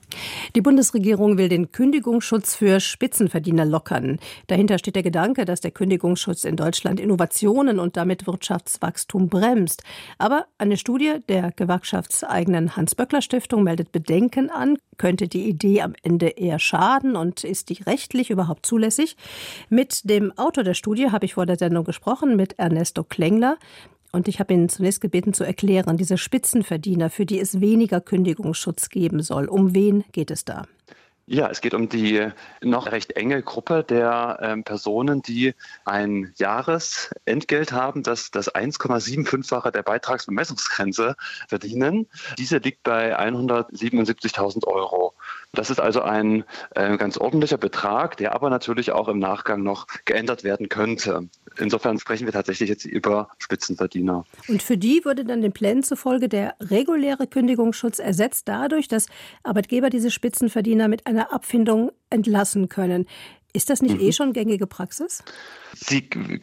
Die Bundesregierung will den Kündigungsschutz für Spitzenverdiener lockern. Dahinter steht der Gedanke, dass der Kündigungsschutz in Deutschland Innovationen und damit Wirtschaftswachstum bremst. Aber eine Studie der gewerkschaftseigenen Hans-Böckler-Stiftung meldet Bedenken an. Könnte die Idee am Ende eher schaden und ist die rechtlich überhaupt zulässig? Mit dem Autor der Studie habe ich vor der Sendung gesprochen, mit Ernesto Klengler. Und ich habe ihn zunächst gebeten zu erklären, diese Spitzenverdiener, für die es weniger Kündigungsschutz geben soll. Um wen geht es da? Ja, es geht um die noch recht enge Gruppe der Personen, die ein Jahresentgelt haben, das 1,75-fache der Beitragsbemessungsgrenze verdienen. Diese liegt bei 177.000 €. Das ist also ein ganz ordentlicher Betrag, der aber natürlich auch im Nachgang noch geändert werden könnte. Insofern sprechen wir tatsächlich jetzt über Spitzenverdiener. Und für die würde dann den Plänen zufolge der reguläre Kündigungsschutz ersetzt dadurch, dass Arbeitgeber diese Spitzenverdiener mit einer Abfindung entlassen können. Ist das nicht schon gängige Praxis? Sie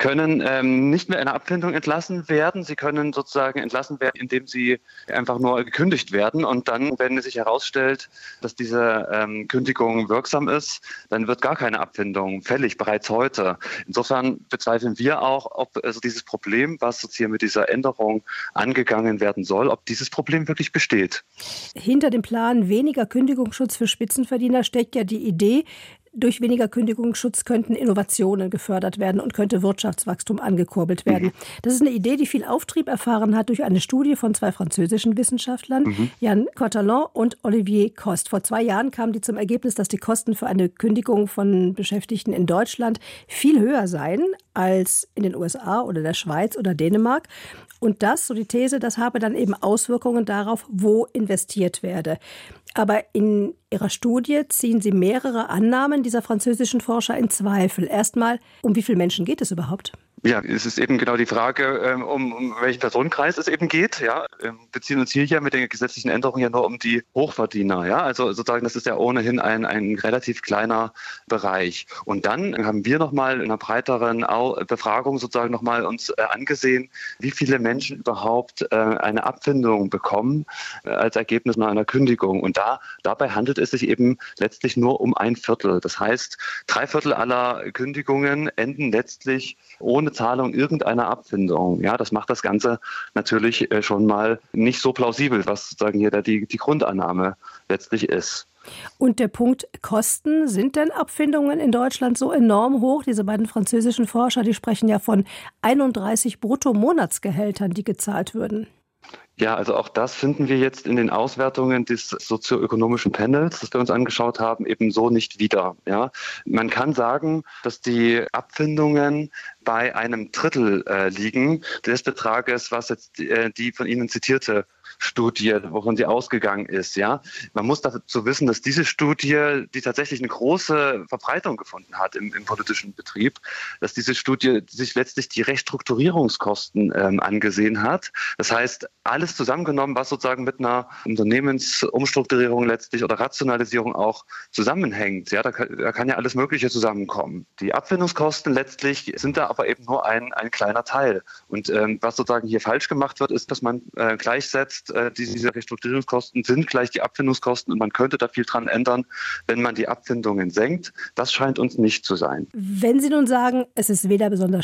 können nicht mehr in einer Abfindung entlassen werden. Sie können sozusagen entlassen werden, indem Sie einfach nur gekündigt werden. Und dann, wenn es sich herausstellt, dass diese Kündigung wirksam ist, dann wird gar keine Abfindung fällig, bereits heute. Insofern bezweifeln wir auch, ob also dieses Problem, was jetzt hier mit dieser Änderung angegangen werden soll, ob dieses Problem wirklich besteht. Hinter dem Plan weniger Kündigungsschutz für Spitzenverdiener steckt ja die Idee, durch weniger Kündigungsschutz könnten Innovationen gefördert werden und könnte Wirtschaftswachstum angekurbelt werden. Das ist eine Idee, die viel Auftrieb erfahren hat durch eine Studie von 2 französischen Wissenschaftlern, Yann Cotalon und Olivier Coste. Vor 2 Jahren kamen die zum Ergebnis, dass die Kosten für eine Kündigung von Beschäftigten in Deutschland viel höher seien als in den USA oder der Schweiz oder Dänemark. Und das, so die These, das habe dann eben Auswirkungen darauf, wo investiert werde. Aber in ihrer Studie ziehen sie mehrere Annahmen dieser französischen Forscher in Zweifel. Erstmal, um wie viele Menschen geht es überhaupt? Ja, es ist eben genau die Frage, um welchen Personenkreis es eben geht. Ja, wir beziehen uns hier ja mit den gesetzlichen Änderungen ja nur um die Hochverdiener. Ja, also sozusagen, das ist ja ohnehin ein relativ kleiner Bereich. Und dann haben wir nochmal in einer breiteren Befragung sozusagen nochmal uns angesehen, wie viele Menschen überhaupt eine Abfindung bekommen als Ergebnis nach einer Kündigung. Und dabei handelt es sich eben letztlich nur um 1/4. Das heißt, 3/4 aller Kündigungen enden letztlich ohne Zahlung irgendeiner Abfindung. Ja, das macht das Ganze natürlich schon mal nicht so plausibel, was sozusagen hier die Grundannahme letztlich ist. Und der Punkt Kosten, sind denn Abfindungen in Deutschland so enorm hoch? Diese beiden französischen Forscher, die sprechen ja von 31 Bruttomonatsgehältern, die gezahlt würden. Ja, also auch das finden wir jetzt in den Auswertungen des sozioökonomischen Panels, das wir uns angeschaut haben, eben so nicht wieder. Ja, man kann sagen, dass die Abfindungen bei einem Drittel liegen des Betrages, was jetzt die von Ihnen zitierte Studie, wovon sie ausgegangen ist. Ja, man muss dazu wissen, dass diese Studie, die tatsächlich eine große Verbreitung gefunden hat im politischen Betrieb, dass diese Studie sich letztlich die Restrukturierungskosten angesehen hat. Das heißt, alles zusammengenommen, was sozusagen mit einer Unternehmensumstrukturierung letztlich oder Rationalisierung auch zusammenhängt. Ja, da kann ja alles Mögliche zusammenkommen. Die Abfindungskosten letztlich sind da aber eben nur ein kleiner Teil. Und was sozusagen hier falsch gemacht wird, ist, dass man gleichsetzt, diese Restrukturierungskosten sind gleich die Abfindungskosten und man könnte da viel dran ändern, wenn man die Abfindungen senkt. Das scheint uns nicht zu sein. Wenn Sie nun sagen, es ist weder besonders